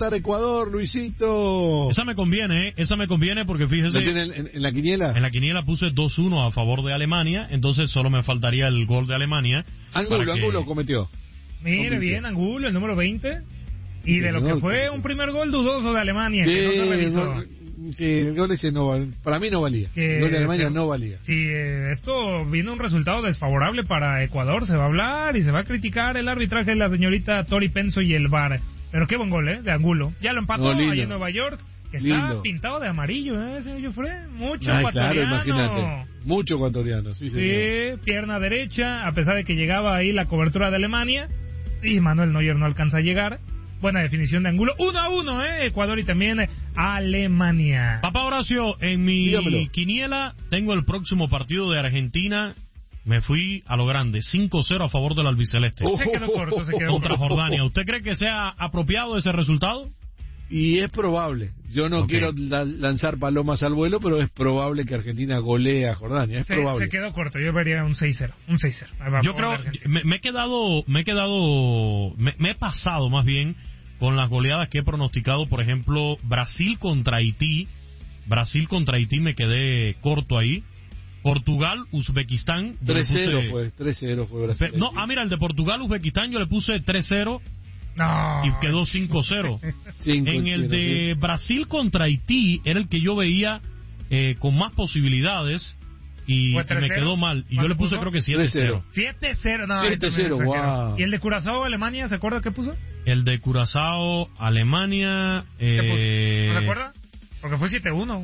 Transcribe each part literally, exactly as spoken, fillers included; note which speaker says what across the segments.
Speaker 1: Qatar, Ecuador, Luisito.
Speaker 2: Esa me conviene, ¿eh? Esa me conviene porque fíjese...
Speaker 1: ¿Lo tiene en, en, en la quiniela?
Speaker 2: En la quiniela puse dos uno a favor de Alemania, entonces solo me faltaría el gol de Alemania.
Speaker 1: Angulo,
Speaker 2: que...
Speaker 1: Angulo cometió.
Speaker 3: Mire
Speaker 1: cometió.
Speaker 3: bien, Angulo, el número veinte. Y
Speaker 1: Sí,
Speaker 3: de lo
Speaker 1: señor.
Speaker 3: que fue un primer gol dudoso de Alemania,
Speaker 1: Sí,
Speaker 3: que no se revisó.
Speaker 1: no, sí, el gol ese no val- para mí no valía.
Speaker 3: Que,
Speaker 1: el gol de Alemania
Speaker 3: pero,
Speaker 1: no valía.
Speaker 3: Si eh, esto viene un resultado desfavorable para Ecuador, se va a hablar y se va a criticar el arbitraje de la señorita Tori Penso y el V A R. Pero qué buen gol, ¿eh? De Angulo. Ya lo empató
Speaker 1: No, lindo.
Speaker 3: allá en Nueva York, que está
Speaker 1: Lindo.
Speaker 3: pintado de amarillo, ¿eh, señor Jofre? Mucho
Speaker 1: Ay,
Speaker 3: ecuatoriano.
Speaker 1: claro, imagínate. Mucho ecuatoriano, sí, señor.
Speaker 3: Sí, pierna derecha, a pesar de que llegaba ahí la cobertura de Alemania. Y Manuel Neuer no alcanza a llegar. Buena definición de Angulo. Uno a uno, ¿eh? Ecuador y también eh, Alemania.
Speaker 2: Papá Horacio, en mi
Speaker 1: Dígamelo.
Speaker 2: quiniela tengo el próximo partido de Argentina. Me fui a lo grande, cinco cero a favor del albiceleste.
Speaker 1: Oh,
Speaker 3: Se quedó corto, se quedó
Speaker 2: Contra
Speaker 3: corto.
Speaker 2: Jordania. ¿Usted cree que sea apropiado ese resultado?
Speaker 1: Y es probable. Yo no
Speaker 2: Ok.
Speaker 1: quiero la- lanzar palomas al vuelo, pero es probable que Argentina golee a Jordania. Es
Speaker 3: Se,
Speaker 1: probable.
Speaker 3: se quedó corto, yo vería un seis cero. Un seis cero. Ahí va,
Speaker 2: Yo
Speaker 3: por
Speaker 2: creo,
Speaker 3: Argentina.
Speaker 2: me, me he quedado, me he quedado, me, me he pasado más bien con las goleadas que he pronosticado. Por ejemplo, Brasil contra Haití. Brasil contra Haití me quedé corto ahí. Portugal, Uzbekistán. yo le
Speaker 1: tres cero
Speaker 2: puse-
Speaker 1: fue, tres cero fue Brasil.
Speaker 2: Pe- No, ah, mira, el de Portugal, Uzbekistán yo le puse tres cero
Speaker 3: No.
Speaker 2: y quedó cinco cero.
Speaker 1: Cinco,
Speaker 2: En el
Speaker 1: sí,
Speaker 2: de Brasil contra Haití era el que yo veía eh, con más posibilidades y,
Speaker 3: ¿Fue
Speaker 2: y
Speaker 3: tres
Speaker 2: me
Speaker 3: cero?
Speaker 2: quedó mal. Y yo
Speaker 3: ¿Cuánto
Speaker 2: le puse
Speaker 3: puso?
Speaker 2: creo que siete cero.
Speaker 3: siete cero, no. ahí
Speaker 1: siete
Speaker 3: también
Speaker 1: cero,
Speaker 3: exageró.
Speaker 1: wow.
Speaker 3: ¿Y el de Curazao, Alemania, se acuerda qué puso?
Speaker 2: El de Curazao, Alemania...
Speaker 3: ¿Qué
Speaker 2: Eh,
Speaker 3: puso? ¿No se acuerda? Porque fue siete uno.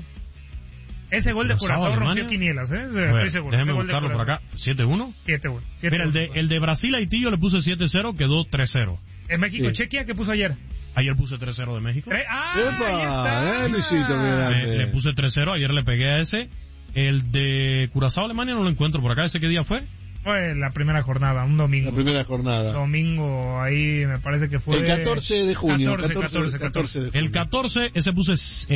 Speaker 3: Ese gol de
Speaker 2: Curazao,
Speaker 3: Curazao rompió
Speaker 2: Alemania.
Speaker 3: quinielas, ¿eh?
Speaker 2: a
Speaker 3: Estoy
Speaker 2: ver,
Speaker 3: seguro.
Speaker 2: déjeme
Speaker 3: Ese gol de
Speaker 2: buscarlo por
Speaker 3: Curazao.
Speaker 2: acá. siete uno.
Speaker 3: siete uno.
Speaker 2: Mira, el de, el de Brasil-Haití yo le puse siete cero, quedó tres cero.
Speaker 3: En México,
Speaker 1: Sí.
Speaker 3: Chequia, ¿qué puso ayer?
Speaker 2: Ayer puse tres cero de México.
Speaker 3: Tre- ¡Ah!
Speaker 1: ¡Epa!
Speaker 3: Ahí está.
Speaker 1: Eh, Luisito, mira.
Speaker 2: Le, le puse tres cero, ayer le pegué a ese. El de Curazao-Alemania no lo encuentro por acá. ¿Ese qué día fue?
Speaker 3: Fue la primera jornada, un domingo.
Speaker 1: La primera jornada.
Speaker 3: Domingo, ahí me parece que fue...
Speaker 1: El catorce de junio.
Speaker 3: catorce,
Speaker 1: catorce, catorce de junio.
Speaker 2: El catorce, ese puse...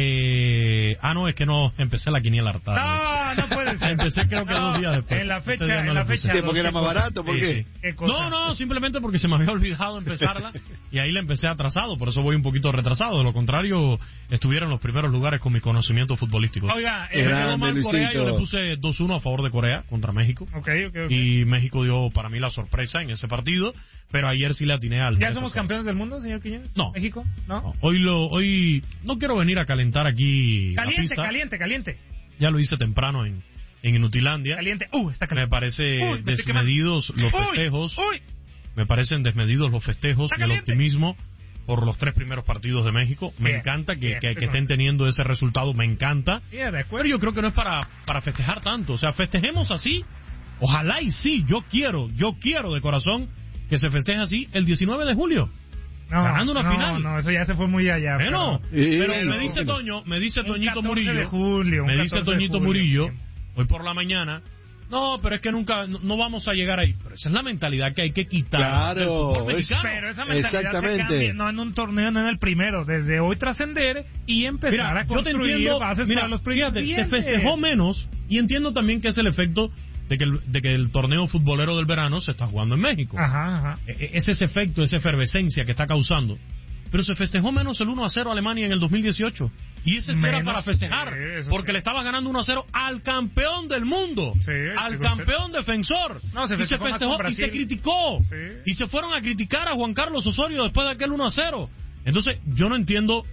Speaker 2: Eh... Ah, no, es que no, empecé la quiniela hartada.
Speaker 3: No, no puede ser.
Speaker 2: Empecé creo que dos días después.
Speaker 3: En la
Speaker 2: Ese
Speaker 3: fecha,
Speaker 2: día no
Speaker 3: en
Speaker 2: le
Speaker 3: la
Speaker 2: puse.
Speaker 3: fecha.
Speaker 1: ¿Qué, porque era más barato? ¿Por
Speaker 2: Sí,
Speaker 1: qué?
Speaker 2: sí.
Speaker 3: ¿Qué cosa?
Speaker 2: No, no, simplemente porque se me había olvidado empezarla y ahí la empecé atrasado, por eso voy un poquito retrasado. De lo contrario, estuviera en los primeros lugares con mis conocimientos futbolísticos.
Speaker 3: Oiga,
Speaker 2: Me
Speaker 3: eh,
Speaker 1: Grande,
Speaker 2: quedó mal Corea,
Speaker 1: Luisito.
Speaker 2: yo le puse dos uno a favor de Corea contra México.
Speaker 3: ok, ok, ok.
Speaker 2: Y México dio para mí la sorpresa en ese partido, pero ayer sí le atiné al...
Speaker 3: ¿Ya
Speaker 2: tres a
Speaker 3: somos
Speaker 2: cero.
Speaker 3: campeones del mundo, señor Quiñones?
Speaker 2: No.
Speaker 3: ¿México? ¿No?
Speaker 2: No, hoy lo, hoy no quiero venir a calentar aquí la
Speaker 3: Caliente,
Speaker 2: pista.
Speaker 3: caliente, caliente.
Speaker 2: Ya lo hice temprano en, en Inutilandia.
Speaker 3: Caliente. Uh, está
Speaker 2: Me
Speaker 3: caliente.
Speaker 2: parece
Speaker 3: Uy, me estoy quemando.
Speaker 2: desmedidos los
Speaker 3: Uy,
Speaker 2: festejos.
Speaker 3: Uy,
Speaker 2: Me parecen desmedidos los festejos
Speaker 3: Está
Speaker 2: y el
Speaker 3: caliente.
Speaker 2: optimismo por los tres primeros partidos de México. Me
Speaker 3: Bien,
Speaker 2: encanta que,
Speaker 3: bien,
Speaker 2: que- que
Speaker 3: bien.
Speaker 2: estén teniendo ese resultado, me encanta.
Speaker 3: yeah, de
Speaker 2: Pero
Speaker 3: acuerdo.
Speaker 2: yo creo que no es para, para festejar tanto. O sea, festejemos así. Ojalá y sí, yo quiero, yo quiero de corazón que se festeje así el diecinueve de julio.
Speaker 3: No,
Speaker 2: ganando una
Speaker 3: no,
Speaker 2: final.
Speaker 3: No, eso ya se fue muy allá.
Speaker 2: Bueno,
Speaker 3: pero-
Speaker 1: Sí,
Speaker 2: pero
Speaker 1: no,
Speaker 2: me dice
Speaker 1: no.
Speaker 2: Toño, me dice
Speaker 3: Un
Speaker 2: Toñito
Speaker 3: catorce
Speaker 2: Murillo,
Speaker 3: de julio, un
Speaker 2: me dice
Speaker 3: catorce de
Speaker 2: Toñito
Speaker 3: julio.
Speaker 2: Murillo, hoy por la mañana, no, pero es que nunca, no, no vamos a llegar ahí. Pero esa es la mentalidad que hay que quitar
Speaker 1: Claro,
Speaker 2: del fútbol
Speaker 1: es-
Speaker 2: mexicano.
Speaker 3: Pero esa mentalidad
Speaker 1: Exactamente.
Speaker 3: se cambia, no en un torneo, no en el primero. Desde hoy trascender y empezar
Speaker 2: Mira,
Speaker 3: a
Speaker 2: yo te
Speaker 3: construir
Speaker 2: entiendo,
Speaker 3: bases
Speaker 2: mira,
Speaker 3: para los
Speaker 2: fíjate, se
Speaker 3: siguientes.
Speaker 2: festejó menos y entiendo también que es el efecto de que el, de que el torneo futbolero del verano se está jugando en México.
Speaker 3: Ajá, ajá.
Speaker 2: E- e- Es ese efecto, esa efervescencia que está causando. Pero se festejó menos el uno a cero a Alemania en el dos mil dieciocho. Y ese sí era
Speaker 3: Menos,
Speaker 2: para festejar.
Speaker 3: sí, eso
Speaker 2: porque
Speaker 3: sí.
Speaker 2: le estaba ganando uno a cero al campeón del mundo.
Speaker 3: Sí,
Speaker 2: al
Speaker 3: sí,
Speaker 2: campeón defensor.
Speaker 3: No, se
Speaker 2: y se
Speaker 3: festejó más
Speaker 2: festejó
Speaker 3: con
Speaker 2: y se
Speaker 3: Brasil.
Speaker 2: criticó.
Speaker 3: Sí.
Speaker 2: Y se fueron a criticar a Juan Carlos Osorio después de aquel uno a cero. Entonces, yo no entiendo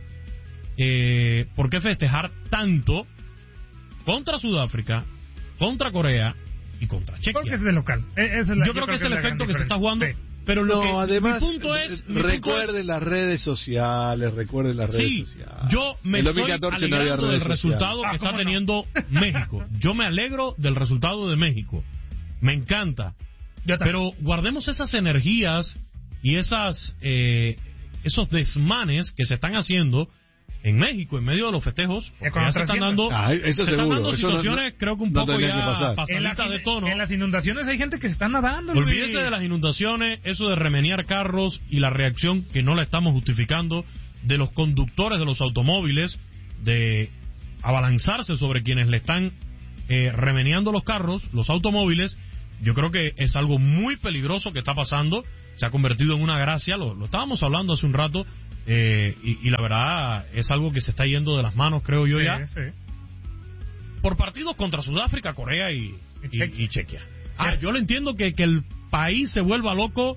Speaker 2: eh, por qué festejar tanto contra Sudáfrica, contra Corea y contra Chequia.
Speaker 3: Porque es de local. E- esa es la-
Speaker 2: yo, creo que es el
Speaker 3: la gran
Speaker 2: efecto que se está
Speaker 3: diferencia.
Speaker 2: jugando.
Speaker 3: Sí.
Speaker 2: Pero lo
Speaker 1: No,
Speaker 2: que
Speaker 1: además,
Speaker 2: mi punto es, mi punto
Speaker 1: recuerden
Speaker 2: es-
Speaker 1: las redes sociales, recuerden las redes
Speaker 2: sí,
Speaker 1: sociales.
Speaker 2: yo me
Speaker 1: En
Speaker 2: estoy
Speaker 1: dos mil catorce no había
Speaker 2: alegrando
Speaker 1: redes
Speaker 2: del resultado
Speaker 1: sociales.
Speaker 2: que
Speaker 3: Ah,
Speaker 2: está
Speaker 3: ¿cómo no?
Speaker 2: teniendo México. Yo me alegro del resultado de México. Me encanta.
Speaker 3: Yo también.
Speaker 2: Pero guardemos esas energías y esas eh, esos desmanes que se están haciendo en México en medio de los festejos, porque
Speaker 3: cuando
Speaker 2: ya se están
Speaker 3: trascienda.
Speaker 2: dando,
Speaker 1: Ah, eso
Speaker 2: se
Speaker 1: seguro,
Speaker 2: están dando
Speaker 1: eso no-
Speaker 2: situaciones,
Speaker 1: no-
Speaker 2: creo que un
Speaker 1: no
Speaker 2: poco
Speaker 1: tendría que
Speaker 2: ya
Speaker 1: pasar.
Speaker 3: en,
Speaker 2: pasaditas
Speaker 3: las,
Speaker 2: de tono.
Speaker 3: en las inundaciones hay gente que se está nadando. Luis.
Speaker 2: Olvídese de las inundaciones, eso de remenear carros y la reacción que no la estamos justificando de los conductores de los automóviles, de abalanzarse sobre quienes le están eh, remeneando los carros, los automóviles. Yo creo que es algo muy peligroso que está pasando, se ha convertido en una gracia, lo, lo estábamos hablando hace un rato, Eh, y, y la verdad es algo que se está yendo de las manos, creo yo,
Speaker 3: Sí,
Speaker 2: ya.
Speaker 3: sí.
Speaker 2: Por partidos contra Sudáfrica, Corea y,
Speaker 3: Y
Speaker 2: y,
Speaker 3: Chequia.
Speaker 2: y Chequia. Ah, yo lo entiendo que, que el país se vuelva loco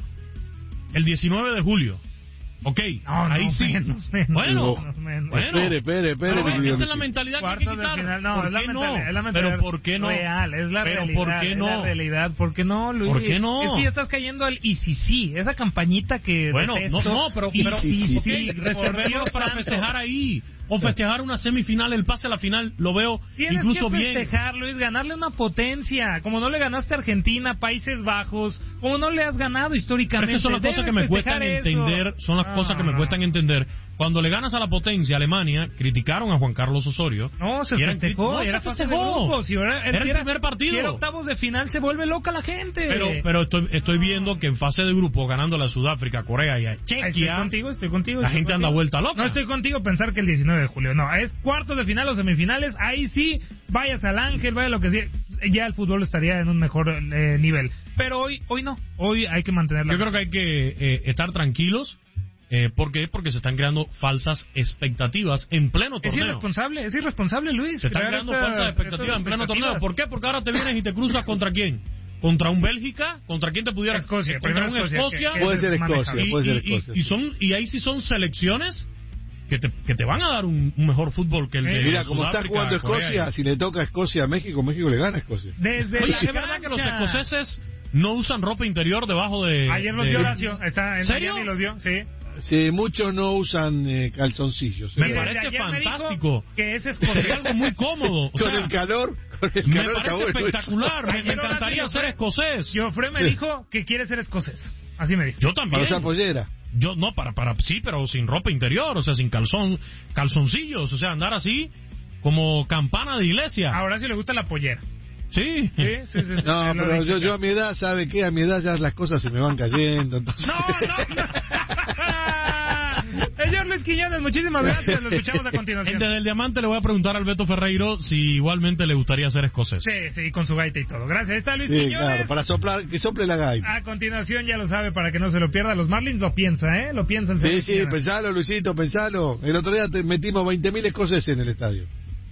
Speaker 2: el diecinueve de julio. Ok,
Speaker 3: No, no,
Speaker 2: ahí sí.
Speaker 3: menos, menos,
Speaker 2: bueno,
Speaker 3: menos, menos.
Speaker 2: bueno.
Speaker 1: Espere, espere, espere.
Speaker 2: Pero
Speaker 1: mi
Speaker 2: esa
Speaker 1: querido
Speaker 2: es la
Speaker 1: Mickey.
Speaker 2: mentalidad que hay
Speaker 3: Cuartos
Speaker 2: que
Speaker 3: de
Speaker 2: quitar.
Speaker 3: final, no,
Speaker 2: ¿Por
Speaker 3: es la
Speaker 2: qué
Speaker 3: mentalidad,
Speaker 2: no?
Speaker 3: es la mentalidad
Speaker 2: Pero ¿por qué no?
Speaker 3: real, es la
Speaker 2: Pero
Speaker 3: realidad,
Speaker 2: ¿por qué
Speaker 3: es
Speaker 2: no?
Speaker 3: la realidad, ¿por qué no, Luis?
Speaker 2: ¿Por qué no?
Speaker 3: Es que ya estás cayendo al y si sí, esa campañita que
Speaker 2: Bueno,
Speaker 3: detesto,
Speaker 2: no, no, pero,
Speaker 3: y
Speaker 2: pero
Speaker 1: sí, sí,
Speaker 2: ok,
Speaker 1: sí.
Speaker 2: reservémoslo para
Speaker 3: Dios
Speaker 2: festejar
Speaker 3: santo.
Speaker 2: ahí. O festejar una semifinal, el pase a la final, lo veo
Speaker 3: Tienes
Speaker 2: incluso
Speaker 3: que
Speaker 2: bien.
Speaker 3: festejar, Luis, ganarle una potencia, como no le ganaste a Argentina, Países Bajos, como no le has ganado
Speaker 2: Pero
Speaker 3: históricamente.
Speaker 2: es que son las cosas que
Speaker 3: Debes
Speaker 2: me cuestan
Speaker 3: festejar eso.
Speaker 2: entender, son las
Speaker 3: No,
Speaker 2: cosas que me
Speaker 3: no.
Speaker 2: cuestan entender. Cuando le ganas a la potencia, Alemania, criticaron a Juan Carlos Osorio.
Speaker 3: No, se
Speaker 2: Y eran
Speaker 3: festejó,
Speaker 2: crit- no,
Speaker 3: era
Speaker 2: se
Speaker 3: fase de
Speaker 2: festejó.
Speaker 3: grupos, si era,
Speaker 2: Era
Speaker 3: si
Speaker 2: el primer partido.
Speaker 3: Si era octavos de final, se vuelve loca la gente.
Speaker 2: Pero, pero estoy, estoy viendo que en fase de grupo, ganando a Sudáfrica, Corea y a
Speaker 3: Ahí estoy
Speaker 2: Chequia,
Speaker 3: contigo, estoy contigo.
Speaker 2: la
Speaker 3: estoy
Speaker 2: gente
Speaker 3: contigo.
Speaker 2: anda vuelta loca.
Speaker 3: No estoy contigo pensar que el diecinueve de julio, no, es cuartos de final o semifinales, ahí sí, vayas al Ángel, vaya lo que sea, ya el fútbol estaría en un mejor eh, nivel. Pero hoy, hoy no, hoy hay que mantenerla.
Speaker 2: Yo creo que hay que eh, estar tranquilos. Eh, ¿Por qué? Porque se están creando falsas expectativas en pleno
Speaker 3: Es
Speaker 2: torneo.
Speaker 3: irresponsable, es irresponsable, Luis.
Speaker 2: Se están
Speaker 3: crear
Speaker 2: creando
Speaker 3: estas-
Speaker 2: falsas expectativas
Speaker 3: estas
Speaker 2: en pleno torneo.
Speaker 3: expectativas.
Speaker 2: ¿Por qué? Porque ahora te vienes y te cruzas contra quién. ¿Contra un Bélgica? ¿Contra quién te pudiera?
Speaker 3: Escocia,
Speaker 2: contra
Speaker 3: primero
Speaker 2: un
Speaker 3: Escocia,
Speaker 2: Escocia.
Speaker 3: que- que
Speaker 1: Puede
Speaker 3: es
Speaker 1: ser
Speaker 3: manejable.
Speaker 1: Escocia,
Speaker 2: y,
Speaker 1: puede ser
Speaker 2: y-
Speaker 1: Escocia,
Speaker 2: y
Speaker 1: sí.
Speaker 2: son y ahí sí son selecciones que te, que te van a dar un, un mejor fútbol que el de
Speaker 3: Eh,
Speaker 1: Mira, como está
Speaker 2: Sudáfrica,
Speaker 1: jugando
Speaker 2: Corea.
Speaker 1: Escocia, si le toca a Escocia a México, México le gana a Escocia.
Speaker 3: Desde
Speaker 2: Oye,
Speaker 3: la
Speaker 2: ¿es verdad que los
Speaker 3: cancha.
Speaker 2: escoceses no usan ropa interior debajo de...
Speaker 3: Ayer los
Speaker 2: de-
Speaker 3: vio Horacio, está en
Speaker 2: ¿Serio?
Speaker 3: Miami, los vio, sí.
Speaker 1: Sí, muchos no usan eh, calzoncillos.
Speaker 2: Me
Speaker 1: ¿eh?
Speaker 3: Y desde
Speaker 2: parece
Speaker 3: ayer me dijo
Speaker 2: fantástico.
Speaker 3: que es
Speaker 2: Sería
Speaker 3: escocés.
Speaker 2: algo muy cómodo. O
Speaker 1: Con
Speaker 2: sea,
Speaker 1: el calor, con el
Speaker 2: me
Speaker 1: calor está
Speaker 2: parece
Speaker 1: bueno eso.
Speaker 2: espectacular. Me, me
Speaker 3: Ayer
Speaker 2: encantaría
Speaker 3: Horacio
Speaker 2: ser escocés.
Speaker 3: Joffre me dijo que quiere ser escocés. Así me dijo.
Speaker 2: Yo
Speaker 1: Para
Speaker 2: también.
Speaker 1: usar pollera.
Speaker 2: Yo no, para, para, sí, pero sin ropa interior, o sea, sin calzón, calzoncillos, o sea, andar así como campana de iglesia.
Speaker 3: A Horacio le gusta la pollera.
Speaker 2: Sí.
Speaker 3: Sí, sí, sí. sí.
Speaker 1: No,
Speaker 3: Lo
Speaker 1: pero
Speaker 3: dije
Speaker 1: yo,
Speaker 3: acá.
Speaker 1: yo a mi edad, ¿sabe qué? A mi edad ya las cosas se me van cayendo. Entonces...
Speaker 3: No, no, no. Señor Luis Quiñones, muchísimas gracias. Lo escuchamos a continuación.
Speaker 2: Desde el Diamante le voy a preguntar al Beto Ferreiro si igualmente le gustaría ser escocés.
Speaker 3: Sí, sí, con su gaita y todo. Gracias. Ahí está Luis
Speaker 1: Sí,
Speaker 3: Quiñones.
Speaker 1: claro, para soplar, que sople la gaita.
Speaker 3: A continuación, ya lo sabe, para que no se lo pierda. Los Marlins lo piensa, ¿eh? Lo piensa el
Speaker 1: Sí,
Speaker 3: señor
Speaker 1: sí,
Speaker 3: Quiñones.
Speaker 1: pensalo, Luisito, pensalo. El otro día te metimos veinte mil escoceses en el estadio.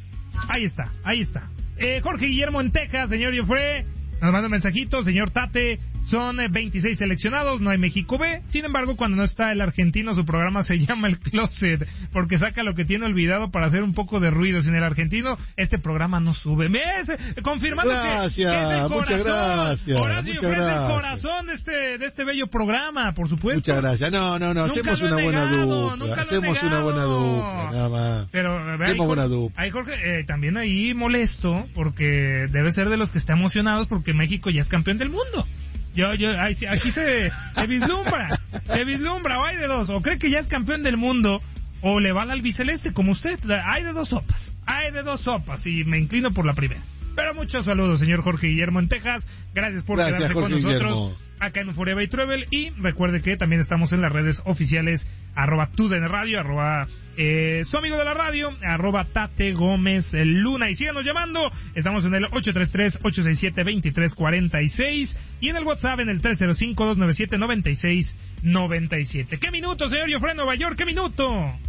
Speaker 3: Ahí está, ahí está. Eh, Jorge Guillermo en Texas, señor Joffre, nos manda un mensajito, señor Tate, son eh, veintiséis seleccionados, no hay México B, sin embargo, cuando no está el argentino, su programa se llama El Closet, porque saca lo que tiene olvidado para hacer un poco de ruido. Sin el argentino, este programa no sube. ¿Ves? Confirmando que-
Speaker 1: Gracias,
Speaker 3: que, es el
Speaker 1: muchas
Speaker 3: corazón.
Speaker 1: gracias,
Speaker 3: Horacio
Speaker 1: muchas
Speaker 3: Joffre es el
Speaker 1: gracias.
Speaker 3: corazón de este, de este bello programa, por supuesto.
Speaker 1: Muchas gracias. No, no, no,
Speaker 3: Nunca
Speaker 1: hacemos
Speaker 3: lo he
Speaker 1: una buena
Speaker 3: negado,
Speaker 1: dupla.
Speaker 3: nunca lo he
Speaker 1: Hacemos una buena
Speaker 3: negado.
Speaker 1: dupla, nada más.
Speaker 3: Pero eh, ve, ahí,
Speaker 1: Hacemos buena
Speaker 3: Jorge,
Speaker 1: dupla.
Speaker 3: ahí, Jorge, eh, también ahí molesto, porque debe ser de los que está emocionados porque México ya es campeón del mundo. Yo, yo, ahí sí- aquí se, se vislumbra, se vislumbra, o hay de dos, o cree que ya es campeón del mundo, o le va al albiceleste, como usted. Hay de dos sopas, hay de dos sopas, y me inclino por la primera. Pero muchos saludos, señor Jorge Guillermo en Texas. Gracias por
Speaker 1: Gracias,
Speaker 3: quedarse con
Speaker 1: Jorge
Speaker 3: nosotros
Speaker 1: Guillermo.
Speaker 3: acá en Forever y Travel. Y recuerde que también estamos en las redes oficiales, arroba Tuden Radio, arroba eh, su amigo de la radio, arroba Tate Gómez Luna. Y síganos llamando, estamos en el ocho tres tres, ocho seis siete, dos tres cuatro seis y en el WhatsApp en el tres cero cinco, dos nueve siete, nueve seis nueve siete. ¿Qué minuto, señor Joffre Nueva York? ¿Qué minuto?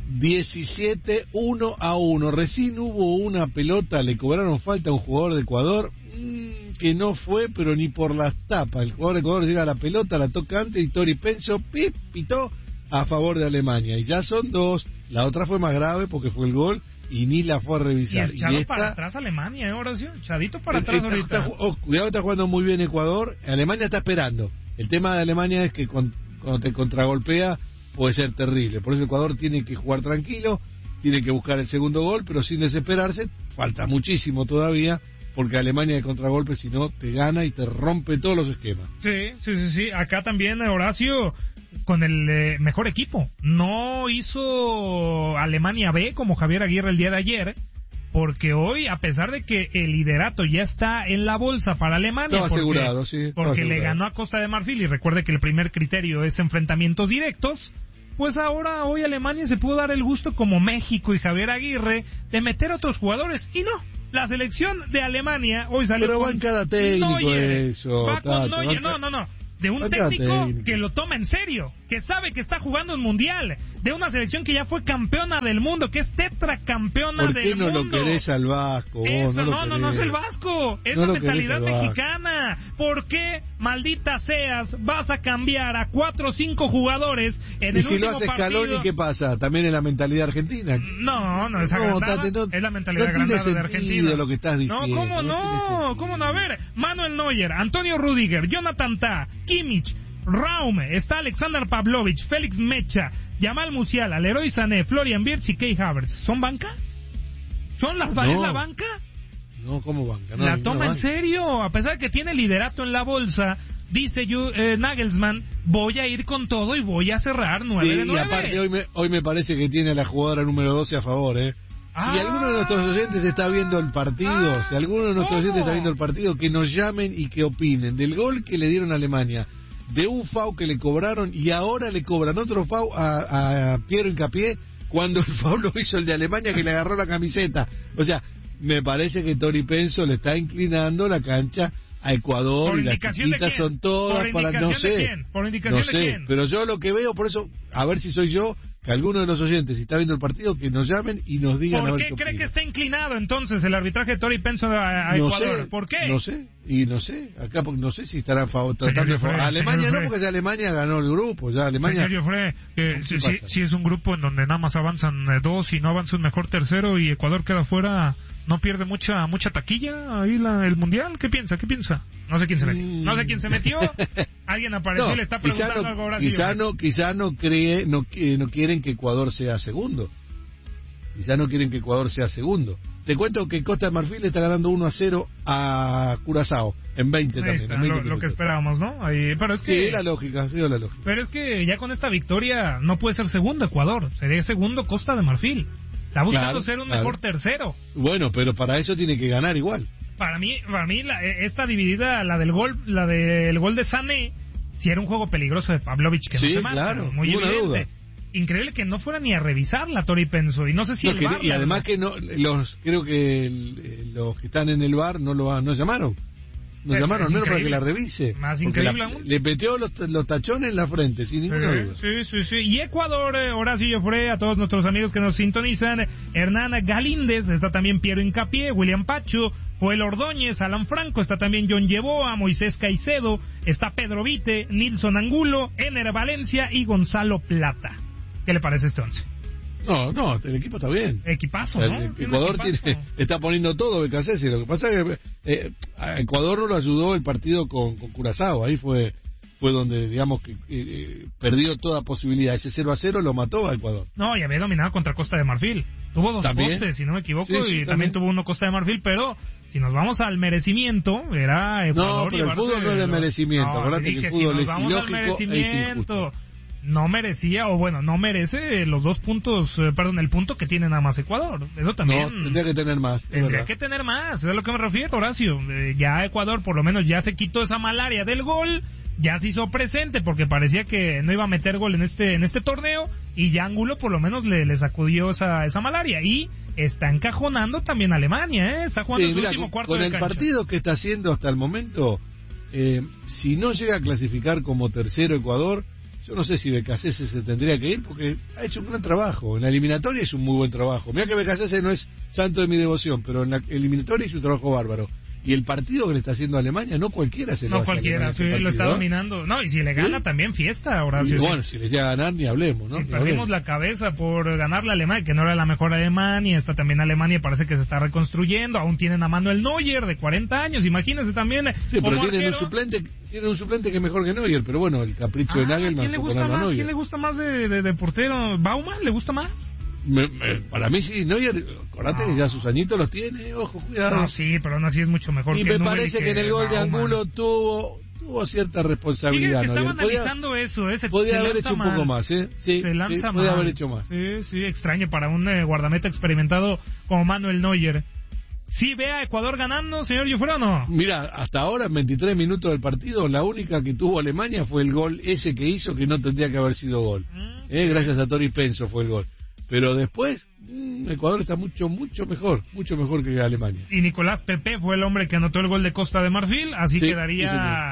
Speaker 1: diecisiete uno a uno. Recién hubo una pelota, le cobraron falta a un jugador de Ecuador mmm, que no fue, pero ni por las tapas. El jugador de Ecuador llega a la pelota, la toca antes y Tori Penso pip, pitó a favor de Alemania. Y ya son dos. La otra fue más grave porque fue el gol y ni la fue a
Speaker 3: Y
Speaker 1: revisar.
Speaker 3: echado
Speaker 1: esta-
Speaker 3: para atrás Alemania, ¿eh, Horacio? Echadito para
Speaker 1: Eh,
Speaker 3: atrás
Speaker 1: está-
Speaker 3: ahorita.
Speaker 1: está ju- oh, cuidado, está jugando muy bien Ecuador. Alemania está esperando. El tema de Alemania es que con- cuando te contragolpea puede ser terrible. Por eso Ecuador tiene que jugar tranquilo, tiene que buscar el segundo gol, pero sin desesperarse. Falta muchísimo todavía, porque Alemania de contragolpe, si no, te gana y te rompe todos los esquemas.
Speaker 3: Sí, sí, sí, sí. Acá también Horacio con el eh, mejor equipo. No hizo Alemania B como Javier Aguirre el día de ayer, porque hoy, a pesar de que el liderato ya está en la bolsa para Alemania,
Speaker 1: Estaba
Speaker 3: porque,
Speaker 1: asegurado, sí, estaba
Speaker 3: porque le
Speaker 1: asegurado.
Speaker 3: ganó a Costa de Marfil, y recuerde que el primer criterio es enfrentamientos directos, pues ahora hoy Alemania se pudo dar el gusto, como México y Javier Aguirre, de meter a otros jugadores, y no. La selección de Alemania hoy salió
Speaker 1: Pero
Speaker 3: con
Speaker 1: va en cada técnico
Speaker 3: Neuer.
Speaker 1: eso,
Speaker 3: Va con
Speaker 1: Tato,
Speaker 3: Neuer.
Speaker 1: va en
Speaker 3: No,
Speaker 1: ca-
Speaker 3: no, no. De un
Speaker 1: va en cada
Speaker 3: técnico
Speaker 1: técnico.
Speaker 3: que lo toma en serio, que sabe que está jugando un mundial, de una selección que ya fue campeona del mundo, que es tetracampeona
Speaker 1: ¿Por qué
Speaker 3: del
Speaker 1: no
Speaker 3: mundo.
Speaker 1: lo querés al Vasco? Vos,
Speaker 3: Eso,
Speaker 1: no,
Speaker 3: no,
Speaker 1: lo
Speaker 3: no, no es el Vasco, es
Speaker 1: no
Speaker 3: la
Speaker 1: lo
Speaker 3: mentalidad
Speaker 1: querés al
Speaker 3: mexicana. ¿Por qué, maldita seas, vas a cambiar a cuatro o cinco jugadores en
Speaker 1: Y
Speaker 3: el
Speaker 1: si
Speaker 3: último
Speaker 1: lo hace
Speaker 3: partido?
Speaker 1: Scaloni, ¿qué pasa? También es la mentalidad argentina.
Speaker 3: No, no es
Speaker 1: No,
Speaker 3: agrandada,
Speaker 1: Tate, no-
Speaker 3: es la mentalidad
Speaker 1: no tiene
Speaker 3: agrandada de
Speaker 1: sentido
Speaker 3: Argentina.
Speaker 1: lo que estás
Speaker 3: No,
Speaker 1: diciendo,
Speaker 3: ¿cómo
Speaker 1: no tiene
Speaker 3: no?
Speaker 1: sentido.
Speaker 3: ¿Cómo no? A ver, Manuel Neuer, Antonio Rudiger, Jonathan Tah, Kimmich, Raum, está Alexander Pavlovich, Félix Mecha, Yamal Musiala, Leroy Sané, Florian Wirtz y Kai Havertz. ¿Son banca? ¿Son las
Speaker 1: No.
Speaker 3: ¿Es la banca?
Speaker 1: No, ¿cómo banca? No,
Speaker 3: La
Speaker 1: ninguna
Speaker 3: toma en
Speaker 1: banca.
Speaker 3: serio, a pesar de que tiene liderato en la bolsa, dice yo, eh, Nagelsmann, voy a ir con todo y voy a cerrar nueve
Speaker 1: Sí,
Speaker 3: de
Speaker 1: y
Speaker 3: nueve.
Speaker 1: aparte hoy me, hoy me parece que tiene a la jugadora número doce a favor, ¿eh?
Speaker 3: Ah.
Speaker 1: Si alguno de nuestros oyentes está viendo el partido,
Speaker 3: Ah,
Speaker 1: si alguno de nuestros
Speaker 3: ¿cómo?
Speaker 1: oyentes está viendo el partido, que nos llamen y que opinen del gol que le dieron a Alemania, de un foul que le cobraron y ahora le cobran otro foul a, a Piero Hincapié cuando el foul lo hizo el de Alemania que le agarró la camiseta. O sea, me parece que Tori Penso le está inclinando la cancha a Ecuador
Speaker 3: ¿Por
Speaker 1: y las
Speaker 3: indicación de
Speaker 1: chiquitas
Speaker 3: quién?
Speaker 1: son todas
Speaker 3: ¿Por
Speaker 1: para no
Speaker 3: indicación de
Speaker 1: sé.
Speaker 3: quién? ¿Por indicación
Speaker 1: no
Speaker 3: de
Speaker 1: sé,
Speaker 3: quién?
Speaker 1: pero yo lo que veo, por eso, a ver si soy yo, que alguno de los oyentes, si está viendo el partido, que nos llamen y nos digan a
Speaker 3: ¿Por
Speaker 1: ver
Speaker 3: qué
Speaker 1: qué
Speaker 3: cree que
Speaker 1: opinan.
Speaker 3: está inclinado entonces el arbitraje de Tori Penso a, a
Speaker 1: No
Speaker 3: Ecuador?
Speaker 1: sé,
Speaker 3: ¿Por qué?
Speaker 1: No sé, y no sé, acá porque no sé si estará a favor,
Speaker 3: Señor
Speaker 1: tratando de
Speaker 3: Joffre,
Speaker 1: favor. Alemania
Speaker 3: señor
Speaker 1: no,
Speaker 3: Joffre.
Speaker 1: porque ya Alemania ganó el grupo, ya Alemania...
Speaker 3: Señor Joffre, que
Speaker 1: ¿Qué
Speaker 3: si,
Speaker 1: pasa?
Speaker 3: si- si es un grupo en donde nada más avanzan eh, dos y no avanza un mejor tercero y Ecuador queda fuera, ¿no pierde mucha mucha taquilla ahí la, el mundial? ¿Qué piensa? ¿Qué piensa? No sé quién se metió.
Speaker 1: Mm.
Speaker 3: No sé quién se metió. Alguien apareció y le está
Speaker 1: quizá
Speaker 3: preguntando
Speaker 1: no,
Speaker 3: algo ahora. sí,
Speaker 1: quizá
Speaker 3: Joffre.
Speaker 1: no, quizá no cree, no, qui- no quieren que Ecuador sea segundo. Quizá no quieren que Ecuador sea segundo. Te cuento que Costa de Marfil está ganando uno a cero a Curazao en veinte
Speaker 3: Ahí
Speaker 1: también.
Speaker 3: está,
Speaker 1: en veinte
Speaker 3: lo, lo que
Speaker 1: minutos.
Speaker 3: esperábamos, ¿no? Ahí, pero es que
Speaker 1: Sí, la lógica, sí, la lógica.
Speaker 3: pero es que ya con esta victoria no puede ser segundo Ecuador, sería segundo Costa de Marfil. Está buscando
Speaker 1: Claro,
Speaker 3: ser un
Speaker 1: claro.
Speaker 3: mejor tercero.
Speaker 1: Bueno, pero para eso tiene que ganar igual.
Speaker 3: Para mí, para mí la, eh, esta dividida, la del gol, la del gol de Sané, si era un juego peligroso de Pavlovich que
Speaker 1: Sí,
Speaker 3: no se marca,
Speaker 1: claro,
Speaker 3: muy
Speaker 1: ninguna
Speaker 3: evidente.
Speaker 1: duda.
Speaker 3: Increíble que no fuera ni a revisar la Tori Penso y no sé si
Speaker 1: No,
Speaker 3: el
Speaker 1: que-
Speaker 3: V A R
Speaker 1: y
Speaker 3: la-
Speaker 1: además que no, los creo que el- los que están en el bar no lo no llamaron. No
Speaker 3: Es-
Speaker 1: llamaron
Speaker 3: es
Speaker 1: al menos para que
Speaker 3: increíble.
Speaker 1: la revise.
Speaker 3: Más
Speaker 1: Porque
Speaker 3: increíble
Speaker 1: la-
Speaker 3: aún.
Speaker 1: le metió los, los tachones en la frente, sin ninguna duda.
Speaker 3: Sí, sí, sí. Y Ecuador, eh, Horacio Joffre, a todos nuestros amigos que nos sintonizan, Hernán Galíndez, está también Piero Hincapié, William Pacho, Joel Ordóñez, Alan Franco, está también John Yeboa, Moisés Caicedo, está Pedro Vite, Nilson Angulo, Ener Valencia y Gonzalo Plata. ¿Qué le parece este once?
Speaker 1: No, no, el equipo está bien.
Speaker 3: Equipazo,
Speaker 1: O sea,
Speaker 3: ¿no?
Speaker 1: el
Speaker 3: Tiene un
Speaker 1: Ecuador
Speaker 3: equipazo.
Speaker 1: tiene, está poniendo todo B K C S. Lo que pasa es que eh, a Ecuador no lo ayudó el partido con, con Curazao. Ahí fue fue donde, digamos, que eh, perdió toda posibilidad. Ese cero a cero lo mató a Ecuador.
Speaker 3: No, y había dominado contra Costa de Marfil. Tuvo dos
Speaker 1: ¿También?
Speaker 3: postes, si no me equivoco,
Speaker 1: Sí, sí,
Speaker 3: y también.
Speaker 1: también.
Speaker 3: tuvo uno Costa de Marfil, pero si nos vamos al merecimiento, era Ecuador.
Speaker 1: No, pero el
Speaker 3: llevarse
Speaker 1: fútbol no es de
Speaker 3: los-
Speaker 1: merecimiento.
Speaker 3: No,
Speaker 1: Acuérdate
Speaker 3: dije,
Speaker 1: que el
Speaker 3: si
Speaker 1: fútbol
Speaker 3: nos
Speaker 1: es
Speaker 3: vamos al
Speaker 1: ilógico e
Speaker 3: merecimiento,
Speaker 1: injusto.
Speaker 3: no merecía, o bueno, no merece los dos puntos, eh, perdón, el punto que tiene nada más Ecuador. Eso también.
Speaker 1: No, tendría que tener más. es
Speaker 3: Tendría
Speaker 1: verdad.
Speaker 3: que tener más, es a lo que me refiero, Horacio. Eh, ya Ecuador por lo menos ya se quitó esa malaria del gol, ya se hizo presente porque parecía que no iba a meter gol en este en este torneo y ya Angulo por lo menos le, le sacudió esa, esa malaria y está encajonando también a Alemania, ¿eh? Está jugando
Speaker 1: Sí,
Speaker 3: su
Speaker 1: mira,
Speaker 3: último
Speaker 1: con,
Speaker 3: cuarto
Speaker 1: con
Speaker 3: de
Speaker 1: el
Speaker 3: cancha.
Speaker 1: partido que está haciendo hasta el momento, eh, si no llega a clasificar como tercero Ecuador, yo no sé si B K C S se tendría que ir porque ha hecho un gran trabajo. En la eliminatoria hizo un muy buen trabajo. Mira que B K C S no es santo de mi devoción, pero en la eliminatoria hizo un trabajo bárbaro. Y el partido que le está haciendo a Alemania, no cualquiera se lo
Speaker 3: No
Speaker 1: hace a
Speaker 3: cualquiera,
Speaker 1: Alemania
Speaker 3: sí,
Speaker 1: ese
Speaker 3: lo está
Speaker 1: partido, ¿eh?
Speaker 3: dominando. No, y si le gana
Speaker 1: Sí.
Speaker 3: también fiesta, Horacio.
Speaker 1: Y
Speaker 3: sí.
Speaker 1: bueno, si les llega a ganar, ni hablemos, ¿no?
Speaker 3: Sí,
Speaker 1: Ni
Speaker 3: perdimos
Speaker 1: hablemos.
Speaker 3: la cabeza por ganarle a Alemania, que no era la mejor Alemania. Está también Alemania, parece que se está reconstruyendo. Aún tienen a Manuel Neuer, de cuarenta años. Imagínense también.
Speaker 1: Sí, pero
Speaker 3: como
Speaker 1: tienen un
Speaker 3: arquero.
Speaker 1: suplente, tienen un suplente que es mejor que Neuer, pero bueno, el capricho de
Speaker 3: Ah,
Speaker 1: Nagelsmann
Speaker 3: ¿quién le
Speaker 1: fue
Speaker 3: gusta
Speaker 1: ponerlo a
Speaker 3: más?
Speaker 1: Neuer.
Speaker 3: ¿Quién le gusta más de, de, de portero? ¿Baumann le gusta más?
Speaker 1: Me- me- para mí sí, Neuer, acordate
Speaker 3: No.
Speaker 1: que ya sus añitos los tiene, ojo, cuidado.
Speaker 3: No, sí, pero aún así es mucho mejor
Speaker 1: y
Speaker 3: que
Speaker 1: me
Speaker 3: Nubel
Speaker 1: parece que, en el gol de
Speaker 3: Baumann.
Speaker 1: Angulo tuvo tuvo cierta
Speaker 3: Fíjate
Speaker 1: responsabilidad.
Speaker 3: que estaba
Speaker 1: Neuer. Podía,
Speaker 3: analizando eso, ¿eh? Se,
Speaker 1: podía
Speaker 3: se
Speaker 1: haber
Speaker 3: lanza
Speaker 1: hecho un
Speaker 3: mal.
Speaker 1: poco más, ¿eh? Sí,
Speaker 3: Se lanza
Speaker 1: sí,
Speaker 3: mal.
Speaker 1: podía haber hecho más.
Speaker 3: Sí, sí, extraño para un eh, guardameta experimentado como Manuel Neuer. ¿Sí ve a Ecuador ganando, señor Joffre, o no?
Speaker 1: Mira, hasta ahora, en veintitrés minutos del partido, la única que tuvo Alemania fue el gol ese que hizo que no tendría que haber sido gol.
Speaker 3: Mm,
Speaker 1: Eh, gracias a Tori Penso fue el gol. Pero después, mm, Ecuador está mucho, mucho mejor, mucho mejor que Alemania.
Speaker 3: Y Nicolás Pepe fue el hombre que anotó el gol de Costa de Marfil, así
Speaker 1: Sí,
Speaker 3: quedaría
Speaker 1: sí,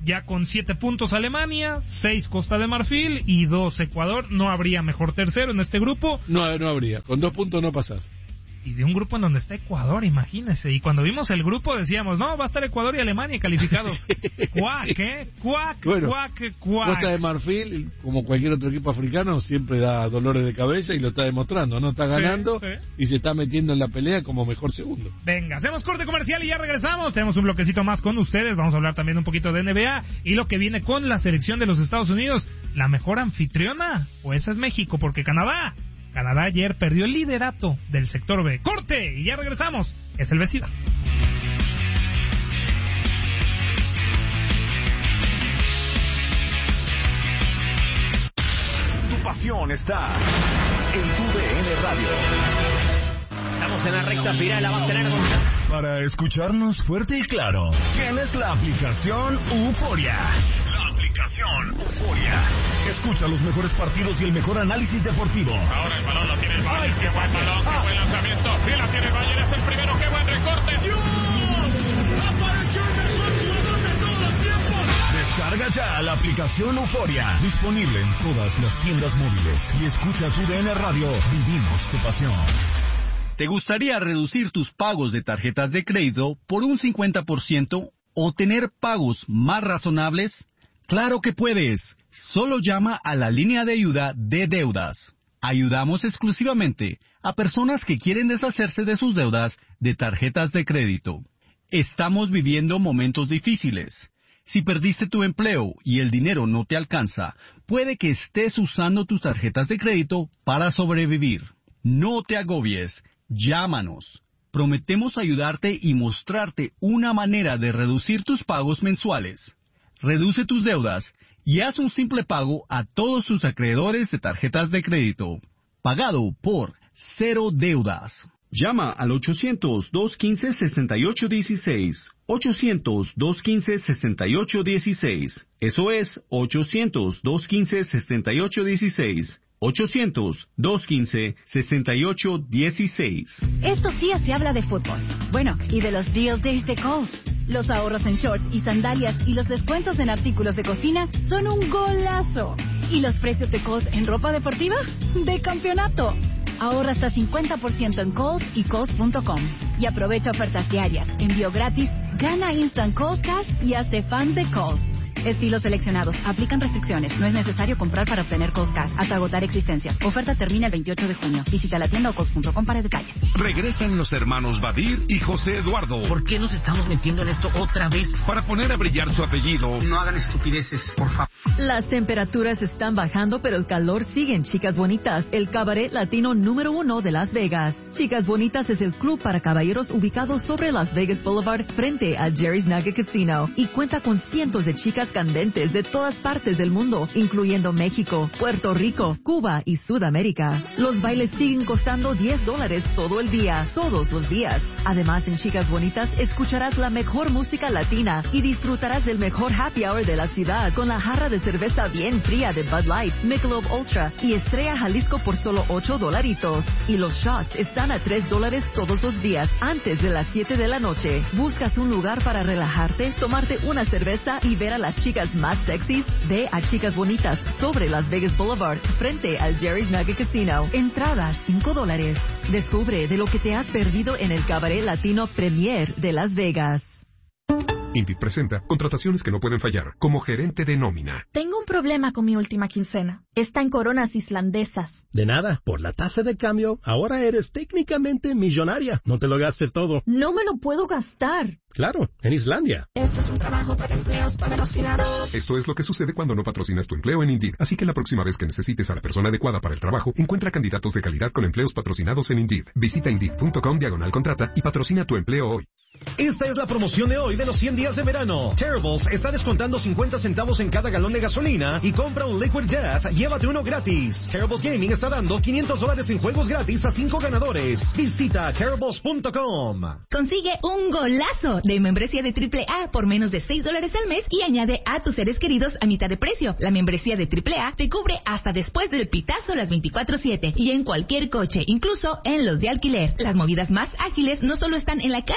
Speaker 3: ya con siete puntos Alemania, seis Costa de Marfil y dos Ecuador. No habría mejor tercero en este grupo.
Speaker 1: No, no habría. Con dos puntos no pasás.
Speaker 3: Y de un grupo en donde está Ecuador, imagínese. Y cuando vimos el grupo decíamos, no, va a estar Ecuador y Alemania calificados. Sí, cuac, sí. ¿eh? Cuac, bueno, cuac, cuac.
Speaker 1: Costa de Marfil, como cualquier otro equipo africano, siempre da dolores de cabeza y lo está demostrando. No está ganando sí, sí. y se está metiendo en la pelea como mejor segundo.
Speaker 3: Venga, hacemos corte comercial y ya regresamos. Tenemos un bloquecito más con ustedes. Vamos a hablar también un poquito de N B A y lo que viene con la selección de los Estados Unidos. ¿La mejor anfitriona? Pues esa es México, porque Canadá... Canadá ayer perdió el liderato del sector B. ¡Corte! Y ya regresamos. Es el vestidor.
Speaker 4: Tu pasión está en tu D N Radio.
Speaker 5: Estamos en la recta final, la va a tener Gonzalo.
Speaker 4: Para escucharnos fuerte y claro, tienes la aplicación Euforia. La aplicación Euforia. Escucha los mejores partidos y el mejor análisis deportivo.
Speaker 6: Ahora el balón lo tiene el Bayern. Qué buen balón, qué buen lanzamiento. Sí, la tiene el Bayern, es el primero. Qué buen recorte.
Speaker 4: ¡Dios! ¡Apareció el mejor jugador de todos los tiempos! Descarga ya la aplicación Euforia. Disponible en todas las tiendas móviles. Y escucha tu D N Radio. Vivimos tu pasión.
Speaker 7: ¿Te gustaría reducir tus pagos de tarjetas de crédito por un cincuenta por ciento o tener pagos más razonables? ¡Claro que puedes! Solo llama a la línea de ayuda de deudas. Ayudamos exclusivamente a personas que quieren deshacerse de sus deudas de tarjetas de crédito. Estamos viviendo momentos difíciles. Si perdiste tu empleo y el dinero no te alcanza, puede que estés usando tus tarjetas de crédito para sobrevivir. No te agobies. Llámanos. Prometemos ayudarte y mostrarte una manera de reducir tus pagos mensuales. Reduce tus deudas y haz un simple pago a todos tus acreedores de tarjetas de crédito. Pagado por Cero Deudas. Llama al ochocientos, dos quince, sesenta y ocho dieciséis. ochocientos, dos quince, sesenta y ocho dieciséis. Eso es ochocientos, dos quince, sesenta y ocho dieciséis. ochocientos, dos quince, sesenta y ocho dieciséis.
Speaker 8: Estos días se habla de fútbol. Bueno, y de los Deal Days de Kohl's. Los ahorros en shorts y sandalias y los descuentos en artículos de cocina son un golazo. ¿Y los precios de Kohl's en ropa deportiva? ¡De campeonato! Ahorra hasta cincuenta por ciento en Kohl's y Kohl's punto com. Y aprovecha ofertas diarias, envío gratis, gana Instant Kohl's Cash y hazte fan de Kohl's. Estilos seleccionados. Aplican restricciones. No es necesario comprar para obtener Kohl's Cash hasta agotar existencias. Oferta termina el veintiocho de junio. Visita la tienda o Kohl's punto com para detalles.
Speaker 9: Regresan los hermanos Badir y José Eduardo.
Speaker 5: ¿Por qué nos estamos metiendo en esto otra vez?
Speaker 9: Para poner a brillar su apellido.
Speaker 10: No hagan estupideces, por favor.
Speaker 11: Las temperaturas están bajando, pero el calor sigue en Chicas Bonitas, el cabaret latino número uno de Las Vegas. Chicas Bonitas es el club para caballeros ubicado sobre Las Vegas Boulevard frente a Jerry's Nugget Casino y cuenta con cientos de chicas candentes de todas partes del mundo, incluyendo México, Puerto Rico, Cuba y Sudamérica. Los bailes siguen costando diez dólares todo el día, todos los días. Además, en Chicas Bonitas escucharás la mejor música latina y disfrutarás del mejor happy hour de la ciudad con la jarra de cerveza bien fría de Bud Light, Michelob Ultra y Estrella Jalisco por solo ocho dolaritos. Y los shots están a tres dólares todos los días antes de las siete de la noche. ¿Buscas un lugar para relajarte, tomarte una cerveza y ver a las chicas más sexys? Ve a Chicas Bonitas sobre Las Vegas Boulevard frente al Jerry's Nugget Casino. Entradas cinco dólares. Descubre de lo que te has perdido en el cabaret latino Premier de Las Vegas.
Speaker 12: Indeed presenta contrataciones que no pueden fallar, como gerente de nómina.
Speaker 13: Tengo un problema con mi última quincena. Está en coronas islandesas.
Speaker 14: De nada, por la tasa de cambio, ahora eres técnicamente millonaria. No te lo gastes todo.
Speaker 13: No me lo puedo gastar.
Speaker 14: Claro, en Islandia.
Speaker 15: Esto es un trabajo para empleos patrocinados.
Speaker 12: Esto es lo que sucede cuando no patrocinas tu empleo en Indeed. Así que la próxima vez que necesites a la persona adecuada para el trabajo, encuentra candidatos de calidad con empleos patrocinados en Indeed. Visita Indeed punto com diagonal contrata y patrocina tu empleo hoy.
Speaker 16: Esta es la promoción de hoy de los cien días de verano. Terribles está descontando cincuenta centavos en cada galón de gasolina y compra un Liquid Death, llévate uno gratis. Terribles Gaming está dando quinientos dólares en juegos gratis a cinco ganadores. Visita Terribles punto com.
Speaker 17: Consigue un golazo de membresía de triple A por menos de seis dólares al mes y añade a tus seres queridos a mitad de precio. La membresía de triple A te cubre hasta después del pitazo las veinticuatro siete y en cualquier coche, incluso en los de alquiler. Las movidas más ágiles no solo están en la cancha, están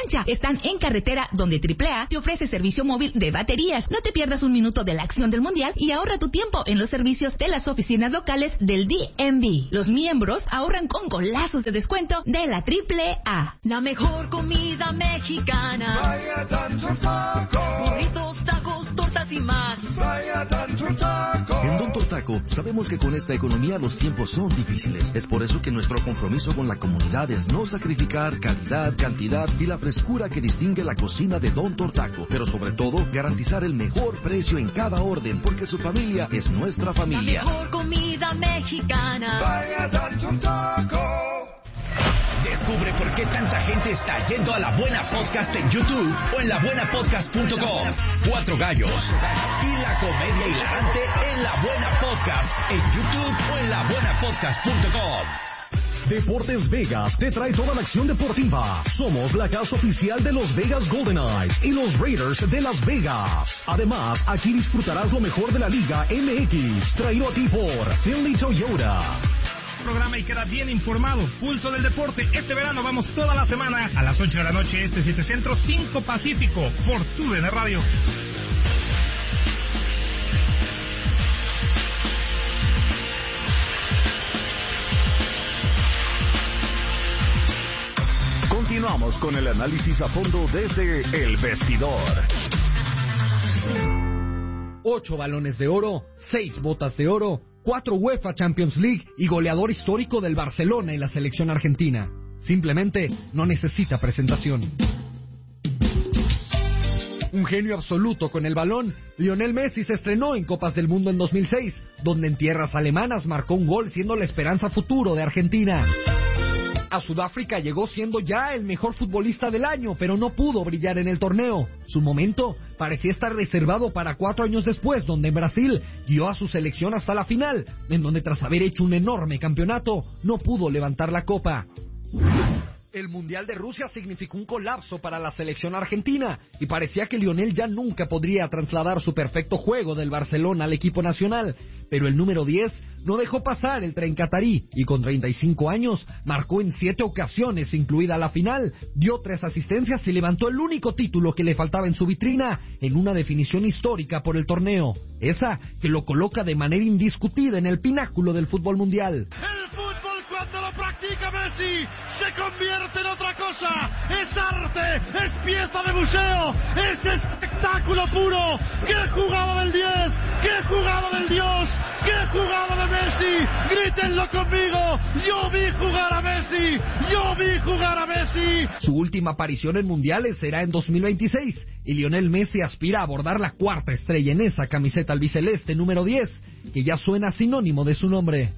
Speaker 17: están en carretera, donde Triple A te ofrece servicio móvil de baterías. No te pierdas un minuto de la acción del Mundial y ahorra tu tiempo en los servicios de las oficinas locales del D M V. Los miembros ahorran con golazos de descuento de la Triple A.
Speaker 11: La mejor comida mexicana.
Speaker 18: Vaya Tanto Taco.
Speaker 11: Burritos, tacos, tortas y más.
Speaker 18: Vaya Tanto Taco.
Speaker 19: En Don Tortaco sabemos que con esta economía los tiempos son difíciles. Es por eso que nuestro compromiso con la comunidad es no sacrificar calidad, cantidad y la frescura que distingue la cocina de Don Tortaco. Pero sobre todo, garantizar el mejor precio en cada orden, porque su familia es nuestra familia.
Speaker 11: La mejor comida mexicana.
Speaker 18: Vaya Tanto Taco.
Speaker 20: Descubre por qué tanta gente está yendo a La Buena Podcast en YouTube o en la buena podcast punto com. Cuatro gallos y la comedia hilarante en La Buena Podcast en YouTube o en la buena podcast punto com.
Speaker 16: Deportes Vegas te trae toda la acción deportiva. Somos la casa oficial de los Vegas Golden Knights y los Raiders de Las Vegas. Además, aquí disfrutarás lo mejor de la Liga M X, traído a ti por Finley Toyota.
Speaker 3: Programa y queda bien informado. Pulso del deporte. Este verano vamos toda la semana a las ocho de la noche, este siete Centro, cinco Pacífico, por tu D N Radio.
Speaker 4: Continuamos con el análisis a fondo desde El Vestidor.
Speaker 21: Ocho balones de oro, seis botas de oro, cuatro UEFA Champions League y goleador histórico del Barcelona y la selección argentina. Simplemente no necesita presentación. Un genio absoluto con el balón, Lionel Messi se estrenó en Copas del Mundo en dos mil seis, donde en tierras alemanas marcó un gol siendo la esperanza futuro de Argentina. A Sudáfrica llegó siendo ya el mejor futbolista del año, pero no pudo brillar en el torneo. Su momento parecía estar reservado para cuatro años después, donde en Brasil guió a su selección hasta la final, en donde tras haber hecho un enorme campeonato, no pudo levantar la copa. El Mundial de Rusia significó un colapso para la selección argentina y parecía que Lionel ya nunca podría trasladar su perfecto juego del Barcelona al equipo nacional, pero el número diez no dejó pasar el tren catarí y con treinta y cinco años marcó en siete ocasiones, incluida la final, dio tres asistencias y levantó el único título que le faltaba en su vitrina en una definición histórica por el torneo, esa que lo coloca de manera indiscutida en el pináculo del fútbol mundial.
Speaker 22: El fútbol cuando lo practica Messi se convierte en otra cosa, es arte, es pieza de museo, es espectáculo puro. ¡Qué jugada del diez! ¡Qué jugada del Dios! ¡Qué jugada de Messi! ¡Grítenlo conmigo! ¡Yo vi jugar a Messi! ¡Yo vi jugar a Messi!
Speaker 21: Su última aparición en mundiales será en dos mil veintiséis y Lionel Messi aspira a abordar la cuarta estrella en esa camiseta albiceleste número diez, que ya suena sinónimo de su nombre.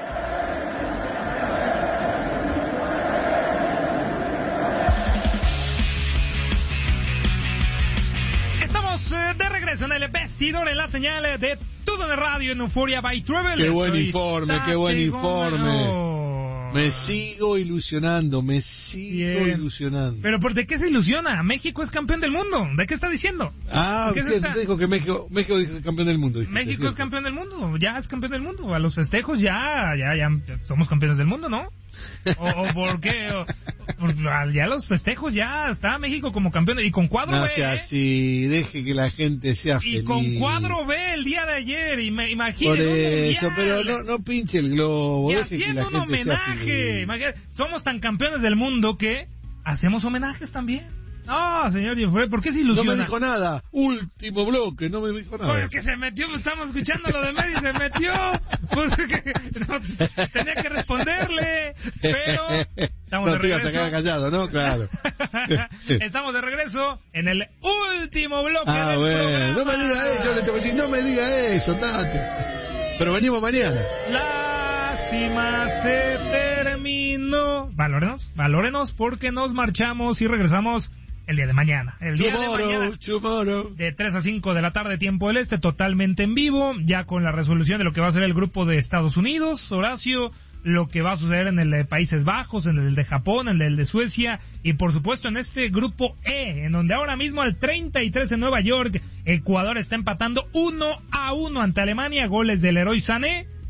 Speaker 3: En el vestidor, en la señal de todo en el radio en Euphoria by Travel.
Speaker 1: Qué buen informe, qué buen informe. Me sigo ilusionando, me sigo Bien. ilusionando.
Speaker 3: ¿Pero por de qué se ilusiona? México es campeón del mundo. ¿De qué está diciendo?
Speaker 1: Ah, sí, usted dijo que México, México es campeón del mundo. Dijiste,
Speaker 3: México es campeón del mundo, ya es campeón del mundo. A los festejos ya, ya, ya somos campeones del mundo, ¿no? O, o por qué, o, por, ya los festejos ya está México como campeón y con cuadro
Speaker 1: no
Speaker 3: B.
Speaker 1: No sea así, deje que la gente sea
Speaker 3: y
Speaker 1: feliz.
Speaker 3: Y con cuadro B el día de ayer, y me imagino.
Speaker 1: Por eso, pero no, no pinche el globo,
Speaker 3: y
Speaker 1: deje que la
Speaker 3: un
Speaker 1: gente
Speaker 3: homenaje.
Speaker 1: sea feliz.
Speaker 3: Imagínate, somos tan campeones del mundo que hacemos homenajes también. No, señor Jeffrey, ¿por qué se ilusiona?
Speaker 1: No me dijo nada. Último bloque, no me dijo nada.
Speaker 3: Pues que se metió, pues estamos escuchando lo de Messi, se metió. Pues que no, tenía que responderle, pero estamos
Speaker 1: no
Speaker 3: de regreso.
Speaker 1: No te ibas a quedar callado, ¿no? Claro.
Speaker 3: Estamos de regreso en el último bloque
Speaker 1: ah,
Speaker 3: del
Speaker 1: bueno.
Speaker 3: programa.
Speaker 1: No me diga eso, le tengo que decir, no me diga eso, Tate. Pero venimos mañana.
Speaker 3: Lástima se terminó. Valórenos, valórenos porque nos marchamos y regresamos el día de mañana. El día
Speaker 1: tomorrow,
Speaker 3: de mañana.
Speaker 1: Tomorrow.
Speaker 3: De tres a cinco de la tarde, tiempo del este, totalmente en vivo, ya con la resolución de lo que va a ser el grupo de Estados Unidos, Horacio, lo que va a suceder en el de Países Bajos, en el de Japón, en el de Suecia, y por supuesto en este grupo E, en donde ahora mismo al treinta y tres en Nueva York, Ecuador está empatando uno a uno ante Alemania, goles del Leroy Sané,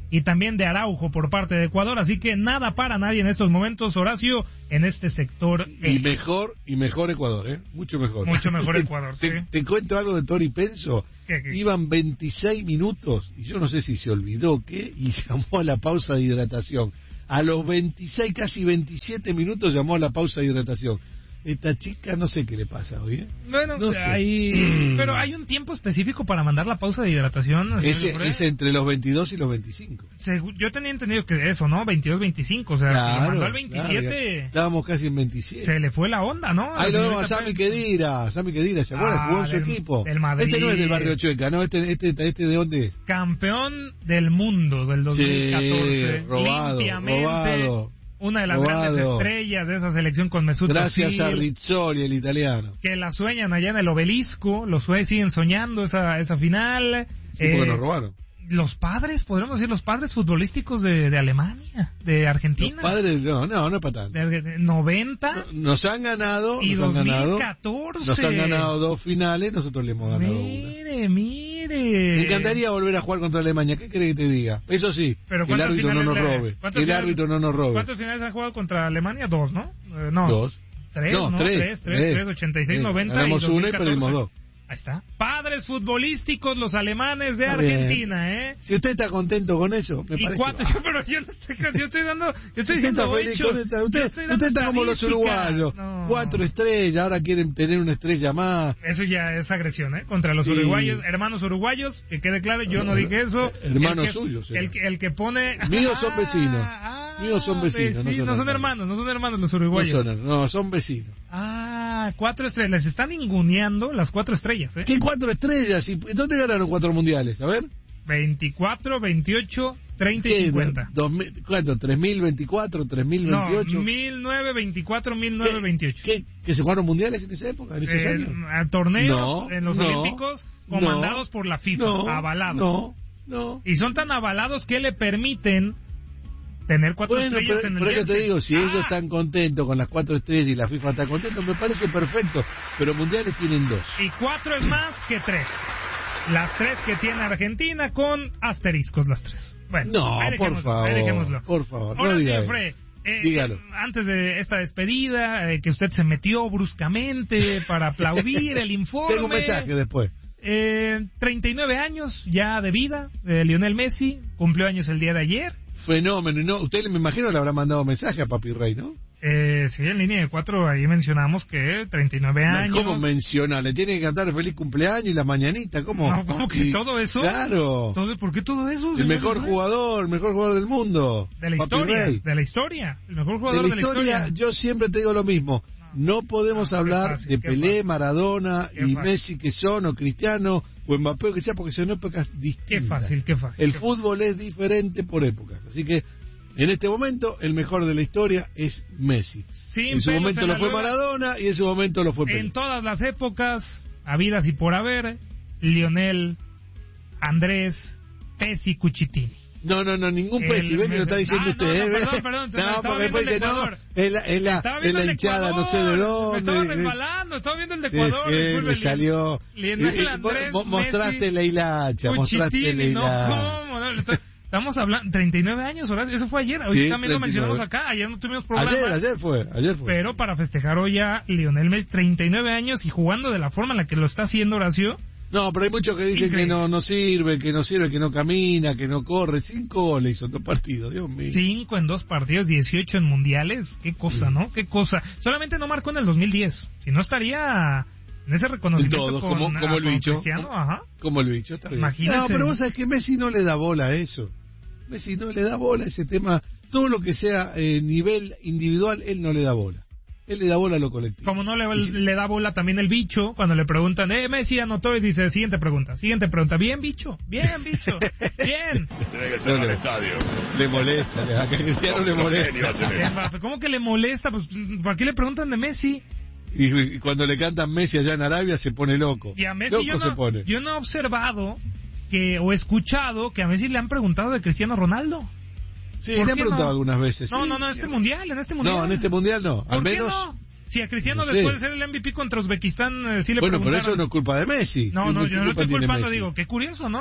Speaker 3: y también de Araujo por parte de Ecuador, así que nada para nadie en estos momentos, Horacio, en este sector.
Speaker 1: Y eh. mejor, y mejor Ecuador, ¿eh? Mucho mejor.
Speaker 3: Mucho mejor Ecuador,
Speaker 1: te,
Speaker 3: sí.
Speaker 1: te, te cuento algo de Tori Penso.
Speaker 3: ¿Qué, qué?
Speaker 1: Iban veintiséis minutos, y yo no sé si se olvidó qué, y llamó a la pausa de hidratación. A los veintiséis, casi veintisiete minutos llamó a la pausa de hidratación. Esta chica no sé qué le pasa hoy, ¿eh?
Speaker 3: Bueno,
Speaker 1: no
Speaker 3: hay... pero hay un tiempo específico para mandar la pausa de hidratación.
Speaker 1: Ese, es entre los veintidós y los veinticinco.
Speaker 3: Segu... Yo tenía entendido que eso, ¿no? veintidós, veinticinco, o sea,
Speaker 1: claro,
Speaker 3: si lo mandó al veintisiete...
Speaker 1: Claro, estábamos casi en veintisiete.
Speaker 3: Se le fue la onda, ¿no?
Speaker 1: Ahí lo vemos a Sami Khedira, Sami Khedira, ¿se acuerdan?
Speaker 3: Ah,
Speaker 1: Jugó en su
Speaker 3: del,
Speaker 1: equipo.
Speaker 3: Del Madrid.
Speaker 1: Este no es del barrio Chueca, ¿no? Este, este, este ¿de dónde es?
Speaker 3: Campeón del mundo del dos mil catorce.
Speaker 1: Sí, robado,
Speaker 3: limpiamente.
Speaker 1: robado.
Speaker 3: Una de las
Speaker 1: Robado.
Speaker 3: grandes estrellas de esa selección con Mesut Özil.
Speaker 1: Gracias a Rizzoli, el italiano.
Speaker 3: Que la sueñan allá en el Obelisco, los sue siguen soñando esa esa final.
Speaker 1: Sí, eh, porque nos robaron.
Speaker 3: Los padres, podríamos decir, los padres futbolísticos de, de Alemania, de Argentina.
Speaker 1: Los padres, no, no, no es para tanto.
Speaker 3: De, de noventa.
Speaker 1: No, nos han ganado.
Speaker 3: Y
Speaker 1: nos
Speaker 3: dos mil catorce.
Speaker 1: Han ganado, nos han ganado dos finales, nosotros le hemos ganado
Speaker 3: mire,
Speaker 1: una.
Speaker 3: Mire,
Speaker 1: Me encantaría volver a jugar contra Alemania. ¿Qué crees que te diga? Eso sí,
Speaker 3: pero
Speaker 1: que el árbitro no nos
Speaker 3: le...
Speaker 1: robe. Que el
Speaker 3: finales,
Speaker 1: árbitro no nos robe.
Speaker 3: ¿Cuántos finales han jugado contra Alemania? Dos, ¿no? Eh, no.
Speaker 1: Dos.
Speaker 3: Tres,
Speaker 1: no,
Speaker 3: ¿no?
Speaker 1: Tres,
Speaker 3: tres, tres, tres, tres, ochenta y seis, noventa.
Speaker 1: Ganamos
Speaker 3: y
Speaker 1: una y perdimos dos.
Speaker 3: Ahí está. Padres futbolísticos, los alemanes de
Speaker 1: está
Speaker 3: Argentina,
Speaker 1: bien.
Speaker 3: ¿eh?
Speaker 1: Si usted está contento con eso, me
Speaker 3: y
Speaker 1: parece.
Speaker 3: Cuatro, yo, pero yo no estoy, yo estoy dando, yo estoy diciendo
Speaker 1: esta,
Speaker 3: hechos,
Speaker 1: esta, usted,
Speaker 3: estoy
Speaker 1: usted está como los uruguayos,
Speaker 3: no.
Speaker 1: Cuatro estrellas, ahora quieren tener una estrella más.
Speaker 3: Eso ya es agresión, ¿eh? Contra los sí. uruguayos, hermanos uruguayos, que quede claro, yo no dije eso.
Speaker 1: Hermanos suyos.
Speaker 3: El que, el que pone...
Speaker 1: Míos son vecinos. Ah, Míos son vecinos.
Speaker 3: vecinos. No, son, no son hermanos, no son hermanos los uruguayos.
Speaker 1: No son, no, son vecinos.
Speaker 3: Ah, cuatro estrellas. Les están ninguneando las cuatro estrellas, ¿eh?
Speaker 1: ¿Qué cuatro estrellas? ¿Dónde ganaron cuatro mundiales? A ver.
Speaker 3: veinticuatro, veintiocho, treinta y cincuenta.
Speaker 1: Dos, ¿Cuánto? ¿tres mil veinticuatro? ¿tres mil veintiocho?
Speaker 3: No, mil novecientos veinticuatro, mil novecientos veintiocho.
Speaker 1: ¿Qué, ¿Que se jugaron mundiales en esa época? ¿En esos
Speaker 3: eh,
Speaker 1: años?
Speaker 3: Torneos
Speaker 1: no,
Speaker 3: en los
Speaker 1: no,
Speaker 3: Olímpicos comandados
Speaker 1: no,
Speaker 3: por la FIFA,
Speaker 1: no,
Speaker 3: avalados.
Speaker 1: No, no.
Speaker 3: Y son tan avalados que le permiten tener cuatro
Speaker 1: bueno,
Speaker 3: estrellas
Speaker 1: pero,
Speaker 3: en el
Speaker 1: por eso te digo, si
Speaker 3: ah.
Speaker 1: ellos están contentos con las cuatro estrellas y la FIFA está contento, me parece perfecto. Pero mundiales tienen dos.
Speaker 3: Y cuatro es más que tres. Las tres que tiene Argentina con asteriscos, las tres. Bueno,
Speaker 1: no, por favor, por favor,
Speaker 3: Ahora
Speaker 1: no
Speaker 3: sí,
Speaker 1: diga
Speaker 3: Fred, eh,
Speaker 1: dígalo.
Speaker 3: Eh, antes de esta despedida, eh, que usted se metió bruscamente para aplaudir el informe.
Speaker 1: Tengo un mensaje después.
Speaker 3: Eh, treinta y nueve años ya de vida, eh, Lionel Messi, cumplió años el día de ayer.
Speaker 1: Fenómeno, ¿no? Usted me imagino le habrá mandado mensaje a Papi Rey, ¿no?
Speaker 3: Eh, sí, en línea de cuatro ahí mencionamos que treinta y nueve años.
Speaker 1: ¿Cómo menciona? Le tiene que cantar feliz cumpleaños y la mañanita, ¿cómo?
Speaker 3: No, ¿cómo que
Speaker 1: y,
Speaker 3: todo eso?
Speaker 1: Claro.
Speaker 3: Entonces, ¿por qué todo eso?
Speaker 1: El mejor Rey? jugador, el mejor jugador del mundo.
Speaker 3: De la
Speaker 1: Papi
Speaker 3: historia,
Speaker 1: Rey.
Speaker 3: de la historia. El mejor jugador
Speaker 1: de la,
Speaker 3: de la historia.
Speaker 1: historia. Yo siempre te digo lo mismo. No podemos no, hablar fácil, de Pelé, fácil. Maradona qué y fácil. Messi que son, o Cristiano, o Mbappé o que sea, porque son épocas distintas.
Speaker 3: Qué fácil, qué fácil.
Speaker 1: El
Speaker 3: qué
Speaker 1: fútbol
Speaker 3: fácil.
Speaker 1: es diferente por épocas. Así que en este momento el mejor de la historia es Messi.
Speaker 3: Sin
Speaker 1: en su momento lo fue Maradona y en su momento lo fue Pelé.
Speaker 3: En todas las épocas, habidas y por haber, Lionel, Andrés, Pessi, Cuchitini.
Speaker 1: No, no, no, ningún Pessi, ven que lo está diciendo
Speaker 3: ah,
Speaker 1: usted.
Speaker 3: No, no,
Speaker 1: ¿eh?
Speaker 3: perdón, perdón.
Speaker 1: No, porque después dice, no, es la, es la, es la hinchada, no sé de dónde.
Speaker 3: Me estaba resbalando, estaba viendo el de Ecuador.
Speaker 1: Sí, sí, me salió.
Speaker 3: Lionel, Andrés,
Speaker 1: Mo, mostraste
Speaker 3: Messi,
Speaker 1: la hilacha, mostraste la hilacha.
Speaker 3: No, ¿cómo? No, estamos hablando, treinta y nueve años, Horacio, eso fue ayer, hoy
Speaker 1: sí,
Speaker 3: también lo mencionamos acá, ayer no tuvimos problemas.
Speaker 1: Ayer, ayer fue, ayer fue.
Speaker 3: Pero para festejar hoy a Lionel Messi, treinta y nueve años y jugando de la forma en la que lo está haciendo Horacio.
Speaker 1: No, pero hay muchos que dicen Increíble. que no no sirve, que no sirve, que no camina, que no corre. Cinco goles hizo en dos partidos, Dios mío.
Speaker 3: Cinco en dos partidos, dieciocho en mundiales. Qué cosa, sí. ¿no? Qué cosa. Solamente no marcó en el dos mil diez. Si no estaría en ese reconocimiento
Speaker 1: todos,
Speaker 3: con,
Speaker 1: como, como el bicho.
Speaker 3: Cristiano, ajá.
Speaker 1: Como el bicho, está bien.
Speaker 3: Imagínese.
Speaker 1: No, pero vos sabés que Messi no le da bola a eso. Messi no le da bola a ese tema. Todo lo que sea eh, nivel individual, él no le da bola. Él le da bola a lo colectivo.
Speaker 3: Como no le, le da bola también el bicho, cuando le preguntan, eh, Messi anotó y dice, siguiente pregunta, siguiente pregunta, bien bicho, bien bicho, bien.
Speaker 9: Tiene que ser no, al estadio.
Speaker 1: Le molesta, le, a Cristiano le molesta.
Speaker 3: ¿Cómo que le molesta? Pues, ¿para qué le preguntan de Messi?
Speaker 1: Y, y cuando le cantan Messi allá en Arabia se pone loco.
Speaker 3: Y a Messi
Speaker 1: loco
Speaker 3: yo,
Speaker 1: se
Speaker 3: no,
Speaker 1: pone.
Speaker 3: yo no he observado que o escuchado que a Messi le han preguntado de Cristiano Ronaldo.
Speaker 1: Sí, le han preguntado
Speaker 3: no?
Speaker 1: algunas veces.
Speaker 3: No,
Speaker 1: sí.
Speaker 3: no, no, este mundial, en este mundial.
Speaker 1: No, en este mundial no. Al menos.
Speaker 3: No? Si a Cristiano
Speaker 1: no
Speaker 3: después de ser el M V P contra Uzbekistán eh, sí le
Speaker 1: bueno,
Speaker 3: preguntaron.
Speaker 1: pero eso no es culpa de Messi.
Speaker 3: No, no, yo no lo estoy culpando,
Speaker 1: Messi?
Speaker 3: digo, qué curioso, ¿no?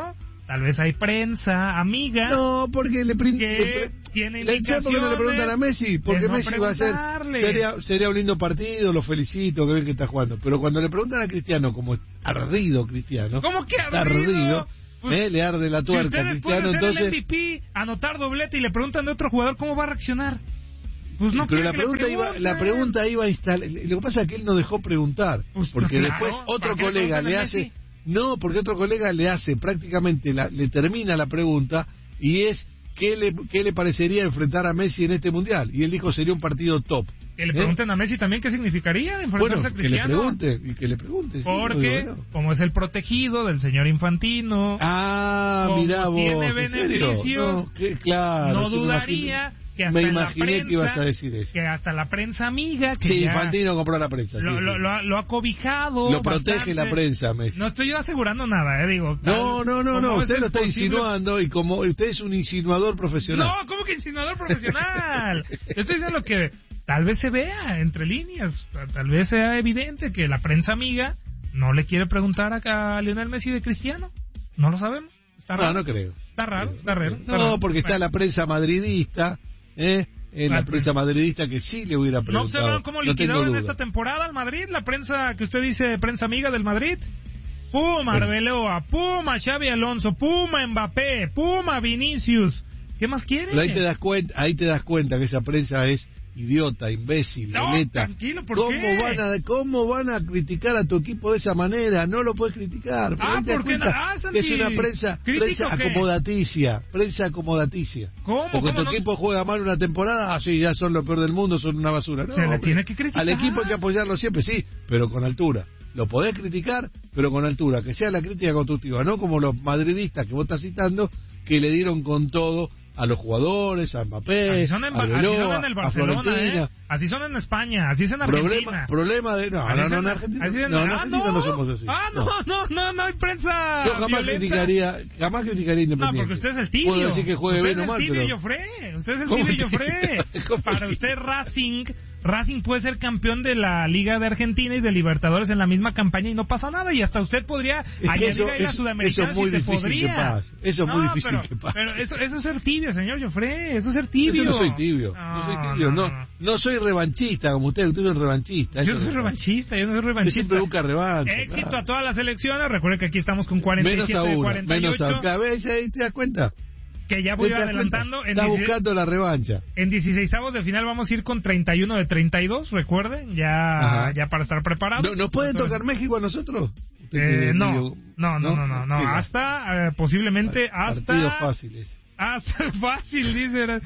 Speaker 3: tal vez hay prensa amiga.
Speaker 1: No, porque le, pre-
Speaker 3: que
Speaker 1: le pre-
Speaker 3: tiene
Speaker 1: le- ¿sabes por qué no le preguntan a Messi? Porque
Speaker 3: no
Speaker 1: Messi va a ser sería, sería un lindo partido, lo felicito, que bien que está jugando. Pero cuando le preguntan a Cristiano, como ardido Cristiano,
Speaker 3: ¿cómo que
Speaker 1: está
Speaker 3: ardido?
Speaker 1: ardido,
Speaker 3: Pues,
Speaker 1: eh, le arde la tuerca
Speaker 3: si usted
Speaker 1: a
Speaker 3: después
Speaker 1: Cristiano,
Speaker 3: de ser
Speaker 1: entonces.
Speaker 3: el M V P, anotar doblete y le preguntan de otro jugador, ¿cómo va a reaccionar? Pues no
Speaker 1: pero
Speaker 3: quiere
Speaker 1: la
Speaker 3: que
Speaker 1: pregunta
Speaker 3: le
Speaker 1: iba, la pregunta iba a instalar. Lo que pasa es que él no dejó preguntar,
Speaker 3: Pues,
Speaker 1: porque
Speaker 3: claro,
Speaker 1: después otro
Speaker 3: ¿para qué le
Speaker 1: colega
Speaker 3: preguntan
Speaker 1: le
Speaker 3: a
Speaker 1: hace.
Speaker 3: Messi?
Speaker 1: No, porque otro colega le hace prácticamente, la, le termina la pregunta y es ¿qué le, qué le parecería enfrentar a Messi en este mundial? Y él dijo sería un partido top.
Speaker 3: Que le
Speaker 1: ¿Eh?
Speaker 3: pregunten a Messi también qué significaría enfrentarse
Speaker 1: Bueno,
Speaker 3: a Cristiano.
Speaker 1: que le pregunte, y que le pregunte. Sí,
Speaker 3: Porque,
Speaker 1: bueno.
Speaker 3: como es el protegido del señor Infantino,
Speaker 1: ah,
Speaker 3: como
Speaker 1: mirá vos,
Speaker 3: tiene
Speaker 1: ¿en serio?
Speaker 3: beneficios,
Speaker 1: No, que, claro,
Speaker 3: no
Speaker 1: sí, me
Speaker 3: dudaría
Speaker 1: imaginé,
Speaker 3: que hasta
Speaker 1: me
Speaker 3: en la
Speaker 1: imaginé
Speaker 3: prensa,
Speaker 1: que ibas a decir eso.
Speaker 3: que hasta la prensa amiga, que
Speaker 1: Sí,
Speaker 3: ya
Speaker 1: Infantino compró la prensa.
Speaker 3: lo,
Speaker 1: sí,
Speaker 3: lo,
Speaker 1: sí.
Speaker 3: lo ha, lo ha cobijado.
Speaker 1: Lo protege
Speaker 3: bastante.
Speaker 1: la prensa, Messi.
Speaker 3: No estoy yo asegurando nada, eh, digo.
Speaker 1: No, no, no, no,
Speaker 3: ¿cómo es
Speaker 1: usted
Speaker 3: el
Speaker 1: lo está
Speaker 3: posible?
Speaker 1: insinuando y como usted es un insinuador profesional.
Speaker 3: No, ¿cómo que insinuador profesional? Yo estoy diciendo que tal vez se vea entre líneas, tal vez sea evidente que la prensa amiga no le quiere preguntar a, a Lionel Messi de Cristiano. No lo sabemos. Está raro.
Speaker 1: No, no creo.
Speaker 3: Está raro, está raro. Está
Speaker 1: No,
Speaker 3: raro.
Speaker 1: porque está la prensa madridista, ¿eh? En la prensa madridista que sí le hubiera
Speaker 3: ¿No
Speaker 1: preguntado.
Speaker 3: observaron cómo
Speaker 1: No tengo
Speaker 3: liquidaron
Speaker 1: duda.
Speaker 3: esta temporada al Madrid? La prensa que usted dice, prensa amiga del Madrid. Puma Arbeloa, Puma Xavi Alonso, Puma Mbappé, Puma Vinicius. ¿Qué más quiere?
Speaker 1: Pero ahí te das cuenta, ahí te das cuenta que esa prensa es idiota, imbécil,
Speaker 3: No,
Speaker 1: neta.
Speaker 3: tranquilo, ¿por
Speaker 1: ¿Cómo
Speaker 3: qué?
Speaker 1: van a cómo van a criticar a tu equipo de esa manera? No lo puedes criticar. Pero
Speaker 3: Ah,
Speaker 1: ahí te das
Speaker 3: ¿por qué no?
Speaker 1: cuenta
Speaker 3: Ah, Santi,
Speaker 1: que es una prensa,
Speaker 3: ¿crítico
Speaker 1: prensa
Speaker 3: qué?
Speaker 1: acomodaticia, prensa acomodaticia.
Speaker 3: ¿Cómo?
Speaker 1: Porque
Speaker 3: ¿Cómo
Speaker 1: tu
Speaker 3: no?
Speaker 1: equipo juega mal una temporada, ah, sí, ya son lo peor del mundo, son una basura. No,
Speaker 3: Se le
Speaker 1: hombre,
Speaker 3: tiene que criticar.
Speaker 1: al equipo hay que apoyarlo siempre, sí, pero con altura. Lo podés criticar, pero con altura, que sea la crítica constructiva, no como los madridistas que vos estás citando, que le dieron con todo a los jugadores, a Mbappé,
Speaker 3: Así son en,
Speaker 1: a
Speaker 3: así
Speaker 1: Arbeloa,
Speaker 3: son en el
Speaker 1: a
Speaker 3: Barcelona,
Speaker 1: Florentina.
Speaker 3: ¿eh? Así son en España, así es en Argentina.
Speaker 1: Problema, problema de... No,
Speaker 3: Así
Speaker 1: no,
Speaker 3: es
Speaker 1: no,
Speaker 3: en-
Speaker 1: en Argentina,
Speaker 3: así es
Speaker 1: no, en
Speaker 3: ah,
Speaker 1: Argentina
Speaker 3: no.
Speaker 1: no somos así.
Speaker 3: Ah, no, no, no, no hay prensa
Speaker 1: Yo jamás
Speaker 3: violenta.
Speaker 1: criticaría, jamás criticaría
Speaker 3: No,
Speaker 1: Independiente.
Speaker 3: porque usted es el tibio.
Speaker 1: Puedo decir que juegue
Speaker 3: usted
Speaker 1: bien o mal,
Speaker 3: es el tibio
Speaker 1: pero...
Speaker 3: Joffre. Usted es el
Speaker 1: ¿Cómo
Speaker 3: tibio
Speaker 1: te-
Speaker 3: Joffre.
Speaker 1: ¿Cómo
Speaker 3: Para
Speaker 1: te-
Speaker 3: usted Racing, Racing puede ser campeón de la Liga de Argentina y de Libertadores en la misma campaña y no pasa nada. Y hasta usted podría
Speaker 1: Es que
Speaker 3: añadir
Speaker 1: eso-
Speaker 3: ahí la
Speaker 1: eso-
Speaker 3: Sudamericana
Speaker 1: eso es muy
Speaker 3: si se
Speaker 1: difícil
Speaker 3: podría.
Speaker 1: que pase. Eso es
Speaker 3: No,
Speaker 1: muy difícil
Speaker 3: pero,
Speaker 1: que pase.
Speaker 3: Pero eso, eso es ser tibio, señor Joffre. Eso es ser tibio.
Speaker 1: Yo no soy tibio, no, soy tibio, no, no, no soy revanchista como usted, usted es revanchista.
Speaker 3: Yo
Speaker 1: Eso
Speaker 3: no soy
Speaker 1: no.
Speaker 3: revanchista, yo no soy
Speaker 1: Usted
Speaker 3: revanchista.
Speaker 1: siempre busca revancha.
Speaker 3: Éxito
Speaker 1: claro.
Speaker 3: a todas las elecciones. Recuerde que aquí estamos con cuarenta y
Speaker 1: Menos
Speaker 3: siete
Speaker 1: a
Speaker 3: de
Speaker 1: una,
Speaker 3: cuarenta y
Speaker 1: menos
Speaker 3: ocho.
Speaker 1: a cada vez ahí te das cuenta.
Speaker 3: Que ya voy
Speaker 1: ¿Te das
Speaker 3: adelantando.
Speaker 1: cuenta?
Speaker 3: En
Speaker 1: Está
Speaker 3: dieciséis
Speaker 1: buscando la revancha.
Speaker 3: En dieciseisavos de final vamos a ir con treinta y uno de treinta y dos, recuerden, ya,
Speaker 1: Ajá.
Speaker 3: ya para estar preparados.
Speaker 1: ¿No, ¿Nos pueden
Speaker 3: Entonces,
Speaker 1: tocar México a nosotros? Usted
Speaker 3: Eh,
Speaker 1: que
Speaker 3: no,
Speaker 1: medio-
Speaker 3: no, no, no, no, no,
Speaker 1: Diga.
Speaker 3: hasta eh, posiblemente hasta
Speaker 1: Partidos fáciles.
Speaker 3: hasta fácil dice,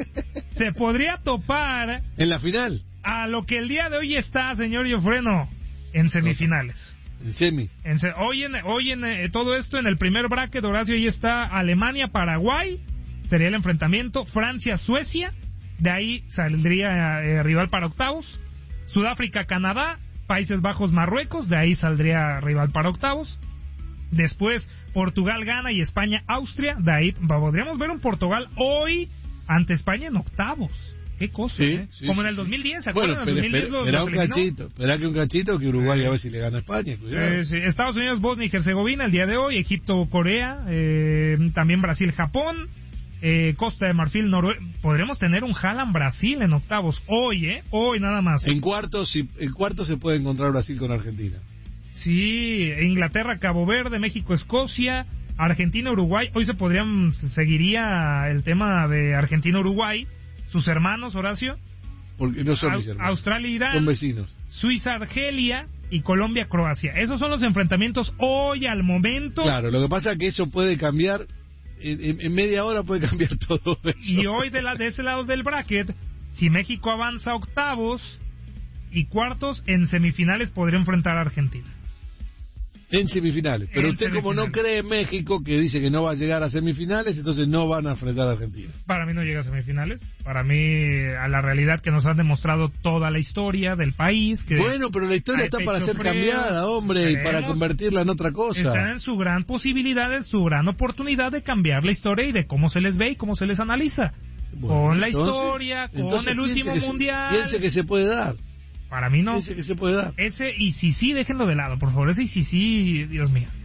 Speaker 3: se podría topar
Speaker 1: ¿En la final?
Speaker 3: a lo que el día de hoy está, señor Yofreno, en semifinales.
Speaker 1: En semis.
Speaker 3: En se- hoy en, hoy en eh, todo esto, en el primer bracket, Horacio, ahí está Alemania-Paraguay, sería el enfrentamiento, Francia-Suecia, de ahí saldría eh, rival para octavos, Sudáfrica-Canadá, Países Bajos-Marruecos, de ahí saldría rival para octavos, después Portugal-Ghana y España-Austria, de ahí podríamos ver un Portugal hoy ante España en octavos. Qué cosa,
Speaker 1: Sí,
Speaker 3: ¿eh?
Speaker 1: sí,
Speaker 3: Como en
Speaker 1: sí,
Speaker 3: el dos mil diez, ¿se
Speaker 1: Bueno,
Speaker 3: acuerdan? En
Speaker 1: pero
Speaker 3: el dos mil diez
Speaker 1: espera,
Speaker 3: los-
Speaker 1: espera
Speaker 3: los
Speaker 1: un
Speaker 3: eliminó.
Speaker 1: cachito, espera que un cachito que Uruguay a ver si le gana a España, cuidado.
Speaker 3: Eh, sí. Estados Unidos, Bosnia y Herzegovina el día de hoy, Egipto, Corea, eh, también Brasil, Japón, eh, Costa de Marfil, Noruega. Podremos tener un Haaland Brasil en octavos hoy, ¿eh? Hoy nada más.
Speaker 1: En cuartos, sí, en cuartos se puede encontrar Brasil con Argentina.
Speaker 3: Sí, Inglaterra, Cabo Verde, México, Escocia, Argentina, Uruguay. Hoy se podrían, se seguiría el tema de Argentina, Uruguay, sus hermanos, Horacio.
Speaker 1: Porque no son
Speaker 3: Au-
Speaker 1: mis hermanos.
Speaker 3: Australia, Irán,
Speaker 1: Son vecinos.
Speaker 3: Suiza, Argelia y Colombia, Croacia. Esos son los enfrentamientos hoy al momento.
Speaker 1: Claro, lo que pasa es que eso puede cambiar, en, en- en media hora puede cambiar todo eso.
Speaker 3: Y hoy de, la, de ese lado del bracket, si México avanza a octavos y cuartos, en semifinales podría enfrentar a Argentina.
Speaker 1: En semifinales. Pero
Speaker 3: En
Speaker 1: usted como no
Speaker 3: semifinales.
Speaker 1: cree en México, que dice que no va a llegar a semifinales, entonces no van a enfrentar a Argentina.
Speaker 3: Para mí no llega a semifinales. Para mí, a la realidad que nos han demostrado toda la historia del país. Que
Speaker 1: Bueno, pero la historia
Speaker 3: hay
Speaker 1: está para
Speaker 3: pecho
Speaker 1: ser
Speaker 3: frío.
Speaker 1: cambiada, hombre, y para
Speaker 3: Esperemos.
Speaker 1: convertirla en otra cosa.
Speaker 3: Están en su gran posibilidad, en su gran oportunidad de cambiar la historia y de cómo se les ve y cómo se les analiza.
Speaker 1: Bueno,
Speaker 3: con la
Speaker 1: entonces-
Speaker 3: historia, con
Speaker 1: entonces
Speaker 3: el
Speaker 1: piense
Speaker 3: último
Speaker 1: que se-
Speaker 3: mundial.
Speaker 1: Piense que se puede dar.
Speaker 3: Para mí no.
Speaker 1: Piense que se puede dar.
Speaker 3: Ese y si sí, déjenlo de lado, por favor. Ese y si sí, Dios mío.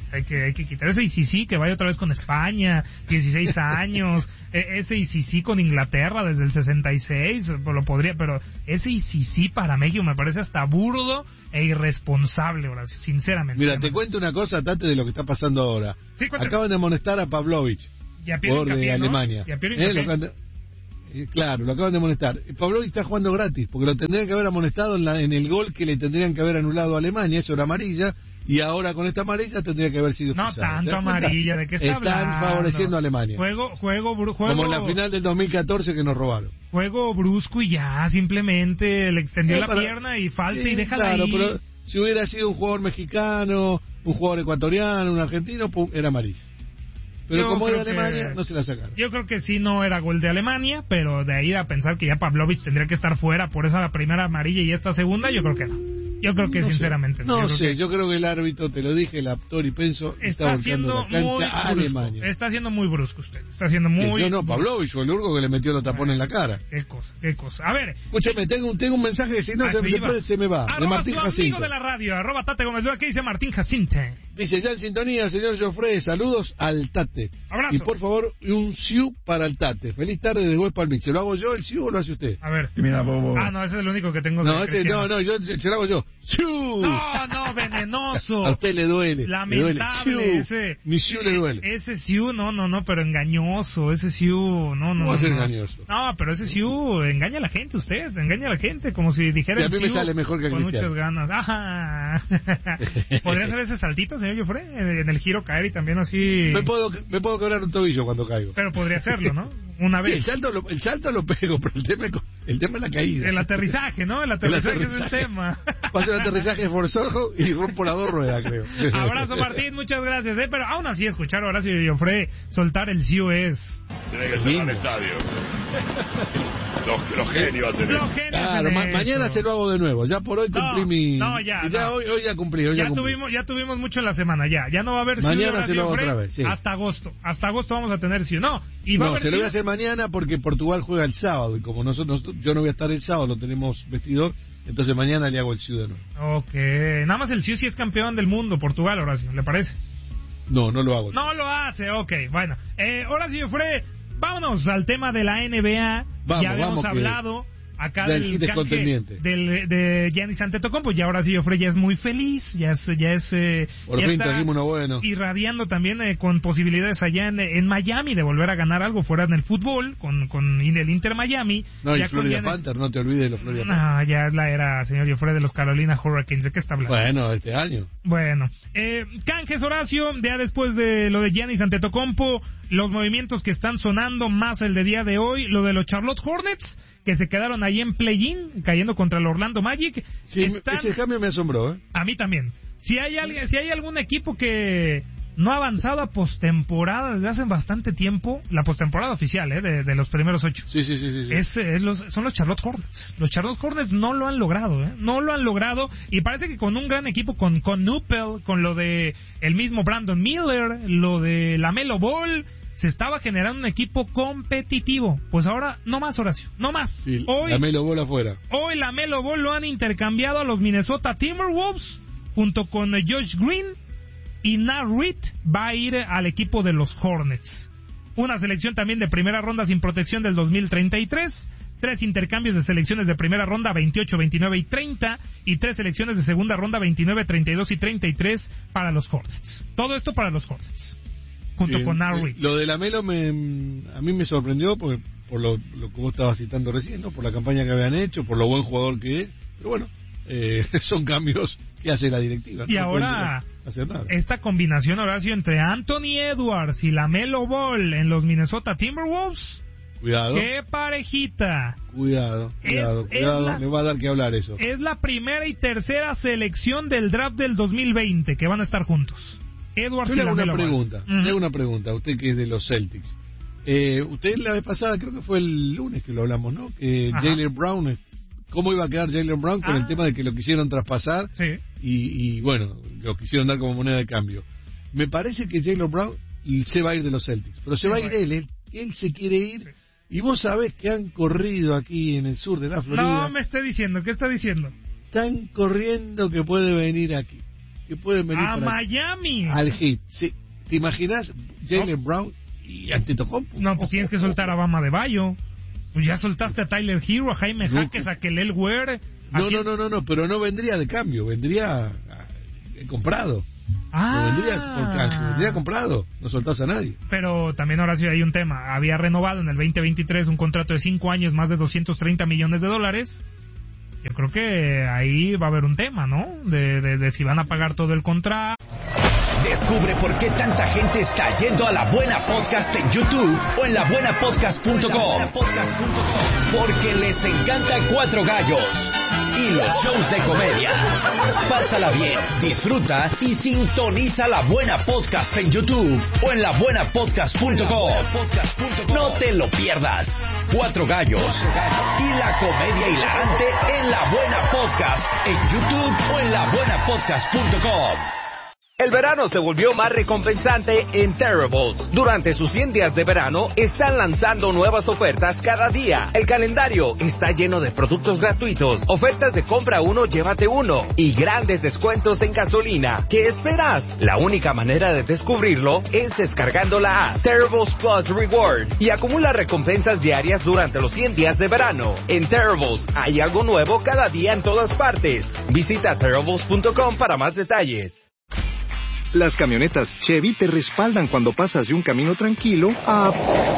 Speaker 3: Hay que, hay que quitar ese I C C que vaya otra vez con España, dieciséis años, e- ese I C C con Inglaterra desde el sesenta y seis, lo podría, pero ese I C C para México me parece hasta burdo e irresponsable, Horacio, sinceramente.
Speaker 1: Mira, te cuento una cosa, Tate, de lo que está pasando ahora.
Speaker 3: Sí,
Speaker 1: acaban de amonestar a Pavlovich,
Speaker 3: y a Piero
Speaker 1: jugador de
Speaker 3: Hincapié, ¿no?
Speaker 1: Alemania.
Speaker 3: Y a Piero
Speaker 1: Eh,
Speaker 3: Hincapié.
Speaker 1: lo acaban de- eh, Claro, lo acaban de amonestar. Pavlovich está jugando gratis, porque lo tendrían que haber amonestado en, la, en el gol que le tendrían que haber anulado a Alemania, eso era amarilla, y ahora con esta amarilla tendría que haber sido
Speaker 3: No
Speaker 1: expulsado.
Speaker 3: tanto
Speaker 1: ¿Te das cuenta?
Speaker 3: amarilla, ¿de qué está
Speaker 1: Están
Speaker 3: hablando?
Speaker 1: favoreciendo a Alemania.
Speaker 3: Juego, juego, bru- juego,
Speaker 1: Como en la final del dos mil catorce que nos robaron.
Speaker 3: juego brusco y ya, simplemente le extendió
Speaker 1: Eh,
Speaker 3: la
Speaker 1: para-
Speaker 3: pierna y falta
Speaker 1: Sí,
Speaker 3: y déjala
Speaker 1: claro,
Speaker 3: ahí.
Speaker 1: pero si hubiera sido un jugador mexicano, un jugador ecuatoriano, un argentino, pum, era amarilla. Pero
Speaker 3: Yo
Speaker 1: como es de
Speaker 3: creo que-
Speaker 1: Alemania, no se la sacaron.
Speaker 3: Yo creo que sí no era gol de Alemania, pero de ahí a pensar que ya Pavlovich tendría que estar fuera por esa primera amarilla y esta segunda, yo creo que no. Yo creo que
Speaker 1: No sé.
Speaker 3: sinceramente
Speaker 1: No
Speaker 3: Yo creo
Speaker 1: sé,
Speaker 3: que
Speaker 1: yo creo que el árbitro, te lo dije, el actor y penso,
Speaker 3: está
Speaker 1: está
Speaker 3: siendo
Speaker 1: volcando la
Speaker 3: muy
Speaker 1: cancha a
Speaker 3: brusco.
Speaker 1: Alemania.
Speaker 3: Está siendo muy brusco usted. Está siendo muy.
Speaker 1: Yo no, Pavlovich fue el único que le metió los tapones en la cara.
Speaker 3: Qué cosa, qué cosa. A ver.
Speaker 1: Escúchame, tengo, un- tengo un mensaje que si no, se,
Speaker 3: Arriba.
Speaker 1: después se me va. De
Speaker 3: Arroba
Speaker 1: Martín
Speaker 3: su amigo
Speaker 1: Jacinto.
Speaker 3: de la radio, arroba Tate Gómez Luna. ¿Qué dice Martín Jacinte?
Speaker 1: Dice, ya en sintonía, señor Joffre, saludos al Tate.
Speaker 3: Abrazo.
Speaker 1: Y por favor, un siu para el Tate. Feliz tarde de West Palm Beach. ¿Se lo hago yo el siu o lo hace usted?
Speaker 3: A ver.
Speaker 1: Mira, bobo.
Speaker 3: Ah, no, ese es el único que tengo.
Speaker 1: No,
Speaker 3: de
Speaker 1: ese,
Speaker 3: Cristiano.
Speaker 1: no, no, yo se lo hago yo. ¡Siu!
Speaker 3: No, no, venenoso.
Speaker 1: A usted le duele.
Speaker 3: Lamentable
Speaker 1: le duele.
Speaker 3: ese.
Speaker 1: Mi siu le duele.
Speaker 3: Ese Siu, no, no, no, pero engañoso. Ese Siu, no, no.
Speaker 1: ¿Cómo va a ser
Speaker 3: no.
Speaker 1: engañoso?
Speaker 3: No, pero ese Siu engaña a la gente, usted. Engaña a la gente, como si dijera.
Speaker 1: Sí, a
Speaker 3: el
Speaker 1: mí me
Speaker 3: Siu
Speaker 1: sale mejor que a
Speaker 3: con
Speaker 1: Cristiano.
Speaker 3: muchas ganas. Ajá. ¿Podría hacer ese saltito, señor Joffre? En en el giro caer y también así.
Speaker 1: Me puedo, me puedo quebrar un tobillo cuando caigo.
Speaker 3: Pero podría hacerlo, ¿no? Una
Speaker 1: Sí,
Speaker 3: vez.
Speaker 1: el salto lo, el salto lo pego, pero el tema, es co- el tema es la caída.
Speaker 3: El aterrizaje, ¿no? El aterrizaje, es el
Speaker 1: aterrizaje.
Speaker 3: tema.
Speaker 1: Paso el aterrizaje forzoso y rompo las dos ruedas, creo.
Speaker 3: Abrazo, Martín, muchas gracias. ¿eh? Pero aún así, escuchar a Horacio Joffre soltar el Siu es.
Speaker 2: Tiene que ser al estadio. Los, los genios hacen
Speaker 3: Los
Speaker 2: eso.
Speaker 3: genios
Speaker 1: Claro,
Speaker 3: hacen
Speaker 1: ma-
Speaker 3: eso.
Speaker 1: mañana se lo hago de nuevo. Ya por hoy cumplí
Speaker 3: No,
Speaker 1: mi.
Speaker 3: no, ya,
Speaker 1: ya
Speaker 3: no.
Speaker 1: Hoy, hoy ya cumplí. Hoy ya,
Speaker 3: Ya
Speaker 1: cumplí.
Speaker 3: tuvimos, ya tuvimos mucho en la semana, ya. Ya no va a haber Siu de
Speaker 1: Mañana
Speaker 3: Horacio
Speaker 1: se lo hago
Speaker 3: Joffre
Speaker 1: otra vez, sí.
Speaker 3: hasta agosto. Hasta agosto vamos a tener Siu. No, y va a
Speaker 1: No,
Speaker 3: haber
Speaker 1: se lo voy
Speaker 3: Siu-
Speaker 1: a hacer mañana porque Portugal juega el sábado y como nosotros, yo no voy a estar el sábado, no tenemos vestidor, entonces mañana le hago el Siu de nuevo.
Speaker 3: Ok, nada más el Siu sí es campeón del mundo, Portugal, Horacio, ¿le parece?
Speaker 1: No, no lo hago.
Speaker 3: No lo hace, ok, bueno. Eh, Horacio Joffre, vámonos al tema de la N B A.
Speaker 1: Vamos,
Speaker 3: ya habíamos
Speaker 1: vamos, que
Speaker 3: hablado acá
Speaker 1: del
Speaker 3: del
Speaker 1: hit es
Speaker 3: canje
Speaker 1: contendiente.
Speaker 3: del, de Giannis Antetokounmpo. Ya Horacio Joffre ya es muy feliz, ya es, ya es eh,
Speaker 1: Por
Speaker 3: ya
Speaker 1: fin
Speaker 3: está
Speaker 1: trajimos uno bueno.
Speaker 3: irradiando también eh, con posibilidades allá en, en Miami de volver a ganar algo fuera en el fútbol con, con el Inter Miami.
Speaker 1: No, y
Speaker 3: Ya con
Speaker 1: Florida
Speaker 3: Giannis-
Speaker 1: Panther, no te olvides de los Florida Panthers.
Speaker 3: No, ya es la era, señor Joffre, de los Carolina Hurricanes. ¿De qué está hablando?
Speaker 1: Bueno, este año.
Speaker 3: Bueno, eh, canjes, Horacio, ya después de lo de Giannis Antetokounmpo, los movimientos que están sonando, más el de día de hoy, lo de los Charlotte Hornets, que se quedaron ahí en play-in, cayendo contra el Orlando Magic.
Speaker 1: Sí,
Speaker 3: Están-
Speaker 1: ese cambio me asombró, ¿eh?
Speaker 3: A mí también. Si hay, alguien, si hay algún equipo que no ha avanzado a postemporada desde hace bastante tiempo, la postemporada oficial, ¿eh? de, de los primeros ocho.
Speaker 1: Sí, sí, sí, sí. sí.
Speaker 3: Es, es los, son los Charlotte Hornets. Los Charlotte Hornets no lo han logrado, ¿eh? No lo han logrado. Y parece que con un gran equipo, con, con Nupel, con lo de el mismo Brandon Miller, lo de LaMelo Ball, se estaba generando un equipo competitivo. Pues ahora, no más, Horacio, no más.
Speaker 1: Sí,
Speaker 3: Hoy,
Speaker 1: la Melo Bola afuera.
Speaker 3: hoy LaMelo Ball lo han intercambiado a los Minnesota Timberwolves, junto con eh, Josh Green, y Nat Reed va a ir al equipo de los Hornets. Una selección también de primera ronda sin protección del dos mil treinta y tres, tres intercambios de selecciones de primera ronda veintiocho, veintinueve y treinta, y tres selecciones de segunda ronda veintinueve, treinta y dos y treinta y tres para los Hornets. Todo esto para los Hornets, junto
Speaker 1: Sí,
Speaker 3: con Nat
Speaker 1: eh,
Speaker 3: Reed.
Speaker 1: Lo de la Melo me, a mí me sorprendió porque, por lo, lo que vos estabas citando recién, ¿no? Por la campaña que habían hecho, por lo buen jugador que es. Pero bueno, eh, son cambios que hace la directiva.
Speaker 3: Y
Speaker 1: no
Speaker 3: ahora,
Speaker 1: pueden hacer nada.
Speaker 3: esta combinación, Horacio, entre Anthony Edwards y LaMelo Ball en los Minnesota Timberwolves.
Speaker 1: Cuidado.
Speaker 3: ¡Qué parejita!
Speaker 1: Cuidado, cuidado,
Speaker 3: Es-
Speaker 1: cuidado.
Speaker 3: es la-
Speaker 1: Le va a dar que hablar eso.
Speaker 3: Es la primera y tercera selección del draft del dos mil veinte que van a estar juntos. Edwards
Speaker 1: Yo
Speaker 3: y
Speaker 1: le hago una
Speaker 3: LaMelo Ball.
Speaker 1: pregunta,
Speaker 3: Ujú.
Speaker 1: le hago una pregunta a usted que es de los Celtics. Eh, usted la vez pasada, creo que fue el lunes que lo hablamos, ¿no? Que
Speaker 3: Ajá.
Speaker 1: Jaylen Brown, eh, ¿cómo iba a quedar Jaylen Brown con
Speaker 3: Ah.
Speaker 1: el tema de que lo quisieron traspasar?
Speaker 3: Sí.
Speaker 1: Y, y bueno, lo quisieron dar como moneda de cambio. Me parece que Jaylen Brown se va a ir de los Celtics, pero se
Speaker 3: Sí,
Speaker 1: va a ir
Speaker 3: bueno.
Speaker 1: él, él, él se quiere ir. Y vos sabés que han corrido aquí en el sur de la Florida.
Speaker 3: No me esté diciendo, ¿qué está diciendo?
Speaker 1: Están corriendo que puede venir aquí. que pueden venir
Speaker 3: a
Speaker 1: para
Speaker 3: Miami.
Speaker 1: Al Heat, sí. ¿Te imaginas Jaylen no. Brown y Antetokounmpo?
Speaker 3: No, pues tienes que soltar a Bama de Bayo. Pues ya soltaste a Tyler Hero, a Jaime no, Jaques, a Kelel Ware.
Speaker 1: No, no, no, no, no, pero no vendría de cambio, vendría a, a, comprado.
Speaker 3: Ah.
Speaker 1: No vendría, porque vendría comprado, no soltás a nadie.
Speaker 3: Pero también, Horacio, hay un tema. Había renovado en el veinte veintitrés un contrato de cinco años, más de doscientos treinta millones de dólares. Yo creo que ahí va a haber un tema, ¿no? De, de, de si van a pagar todo el contrato.
Speaker 20: Descubre por qué tanta gente está yendo a La Buena Podcast en YouTube o en la buena podcast punto com. Porque les encanta Cuatro Gallos y los shows de comedia. Pásala bien, disfruta y sintoniza La Buena Podcast en YouTube o en la buena podcast punto com. No te lo pierdas. Cuatro Gallos y la comedia hilarante en La Buena Podcast en YouTube o en la buena podcast punto com.
Speaker 6: El verano se volvió más recompensante en Terribles. Durante sus cien días de verano, están lanzando nuevas ofertas cada día. El calendario está lleno de productos gratuitos, ofertas de compra uno, llévate uno, y grandes descuentos en gasolina. ¿Qué esperas? La única manera de descubrirlo es descargando la app Terribles Plus Reward y acumula recompensas diarias durante los cien días de verano. En Terribles hay algo nuevo cada día en todas partes. Visita terribles punto com para más detalles.
Speaker 7: Las camionetas Chevy te respaldan cuando pasas de un camino tranquilo a...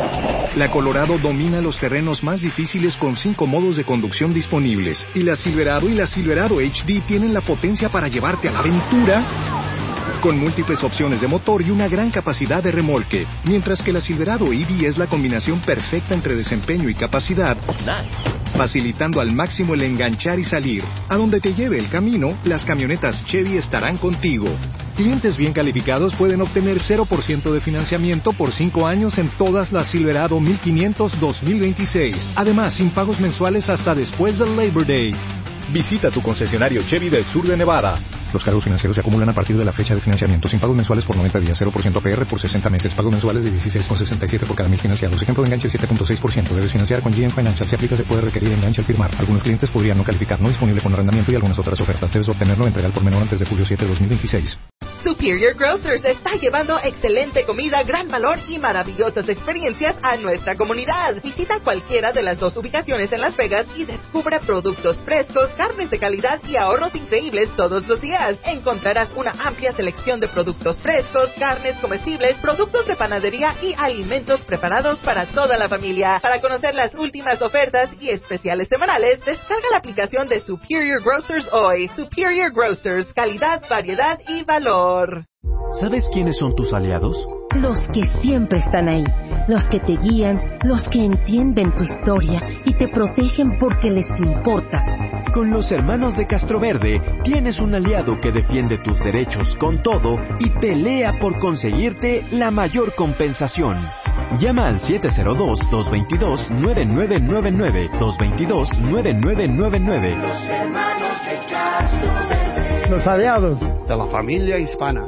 Speaker 7: La Colorado domina los terrenos más difíciles con cinco modos de conducción disponibles. Y la Silverado y la Silverado H D tienen la potencia para llevarte a la aventura con múltiples opciones de motor y una gran capacidad de remolque. Mientras que la Silverado E V es la combinación perfecta entre desempeño y capacidad, facilitando al máximo el enganchar y salir. A donde te lleve el camino, las camionetas Chevy estarán contigo. Clientes bien calificados pueden obtener cero por ciento de financiamiento por cinco años en todas las Silverado mil quinientos dos mil veintiséis. Además, sin pagos mensuales hasta después del Labor Day. Visita tu concesionario Chevy del sur de Nevada. Los cargos financieros se acumulan a partir de la fecha de financiamiento, sin pagos mensuales por noventa días, cero por ciento A P R por sesenta meses, pagos mensuales de dieciséis con sesenta y siete por cada mil financiados. Ejemplo de enganche siete punto seis por ciento. Debes financiar con G M Financial. Si aplica, se puede requerir enganche al firmar. Algunos clientes podrían no calificar. No disponible con arrendamiento y algunas otras ofertas. Debes obtenerlo en entrega por menor antes de julio siete de dos mil veintiséis.
Speaker 23: Superior Grocers está llevando excelente comida, gran valor y maravillosas experiencias a nuestra comunidad. Visita cualquiera de las dos ubicaciones en Las Vegas y descubra productos frescos, carnes de calidad y ahorros increíbles todos los días. Encontrarás una amplia selección de productos frescos, carnes comestibles, productos de panadería y alimentos preparados para toda la familia. Para conocer las últimas ofertas y especiales semanales, descarga la aplicación de Superior Grocers hoy. Superior Grocers, calidad, variedad y valor.
Speaker 24: ¿Sabes quiénes son tus aliados?
Speaker 25: Los que siempre están ahí, los que te guían, los que entienden tu historia y te protegen porque les importas.
Speaker 24: Con los hermanos de Castroverde tienes un aliado que defiende tus derechos con todo y pelea por conseguirte la mayor compensación. Llama al siete cero dos, dos dos dos, nueve nueve nueve nueve, dos dos dos, nueve nueve nueve nueve.
Speaker 18: Los hermanos de Castroverde.
Speaker 26: Los aliados de la familia hispana.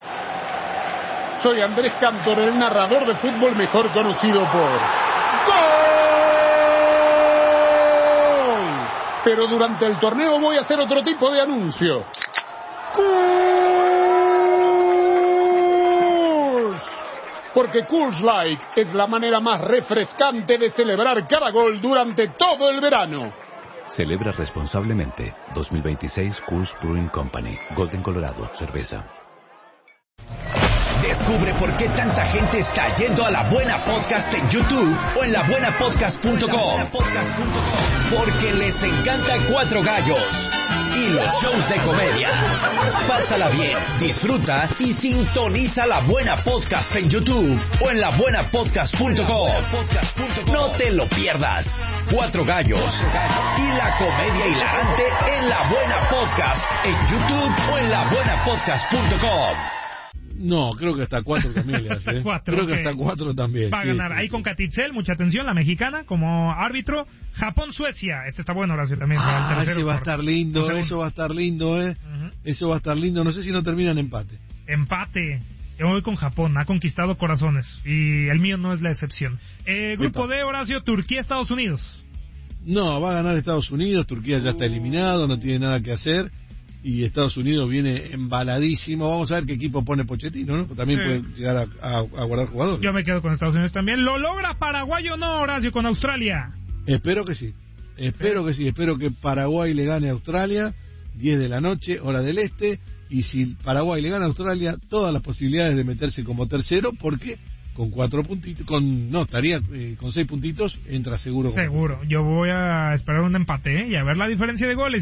Speaker 27: Soy Andrés Cantor, el narrador de fútbol mejor conocido por ¡Gol! Pero durante el torneo voy a hacer otro tipo de anuncio. ¡Coors! Porque Coors Light es la manera más refrescante de celebrar cada gol durante todo el verano.
Speaker 28: Celebra responsablemente. dos mil veintiséis Coors Brewing Company. Golden, Colorado. Cerveza.
Speaker 20: Descubre por qué tanta gente está yendo a La Buena Podcast en YouTube o en la buena podcast punto com. Porque les encanta Cuatro Gallos y los shows de comedia. Pásala bien, disfruta y sintoniza La Buena Podcast en YouTube o en la buena podcast punto com. No te lo pierdas. Cuatro Gallos y la comedia hilarante en La Buena Podcast en YouTube o en la buena podcast punto com.
Speaker 1: No, creo que hasta cuatro también le hace. ¿eh?
Speaker 3: Cuatro,
Speaker 1: creo
Speaker 3: okay.
Speaker 1: que hasta cuatro también.
Speaker 3: Va a
Speaker 1: sí,
Speaker 3: ganar.
Speaker 1: sí,
Speaker 3: Ahí
Speaker 1: sí.
Speaker 3: con Catitzel, mucha atención, la mexicana como árbitro. Japón-Suecia. Este está bueno, Horacio, también.
Speaker 1: Ah,
Speaker 3: el
Speaker 1: ese va a
Speaker 3: por,
Speaker 1: estar lindo, eso va a estar lindo, ¿eh? Uh-huh. Eso va a estar lindo. No sé si no termina en empate.
Speaker 3: Empate. Yo voy con Japón, ha conquistado corazones. Y el mío no es la excepción. Eh, grupo D, Horacio, Turquía, Estados Unidos.
Speaker 1: No, va a ganar Estados Unidos. Turquía ya está eliminado, no tiene nada que hacer. y Estados Unidos viene embaladísimo. Vamos a ver qué equipo pone Pochettino, ¿no? También sí. puede llegar a, a, a guardar jugadores.
Speaker 3: Yo me quedo con Estados Unidos también. ¿Lo logra Paraguay o no, Horacio, con Australia?
Speaker 1: Espero que sí. Espero sí. que sí. Espero que Paraguay le gane a Australia, diez de la noche, hora del este. Y si Paraguay le gana a Australia, todas las posibilidades de meterse como tercero, porque con cuatro puntitos, con no, estaría eh, con seis puntitos, entra seguro.
Speaker 3: Seguro. Yo voy a esperar un empate, ¿eh? Y a ver la diferencia de goles.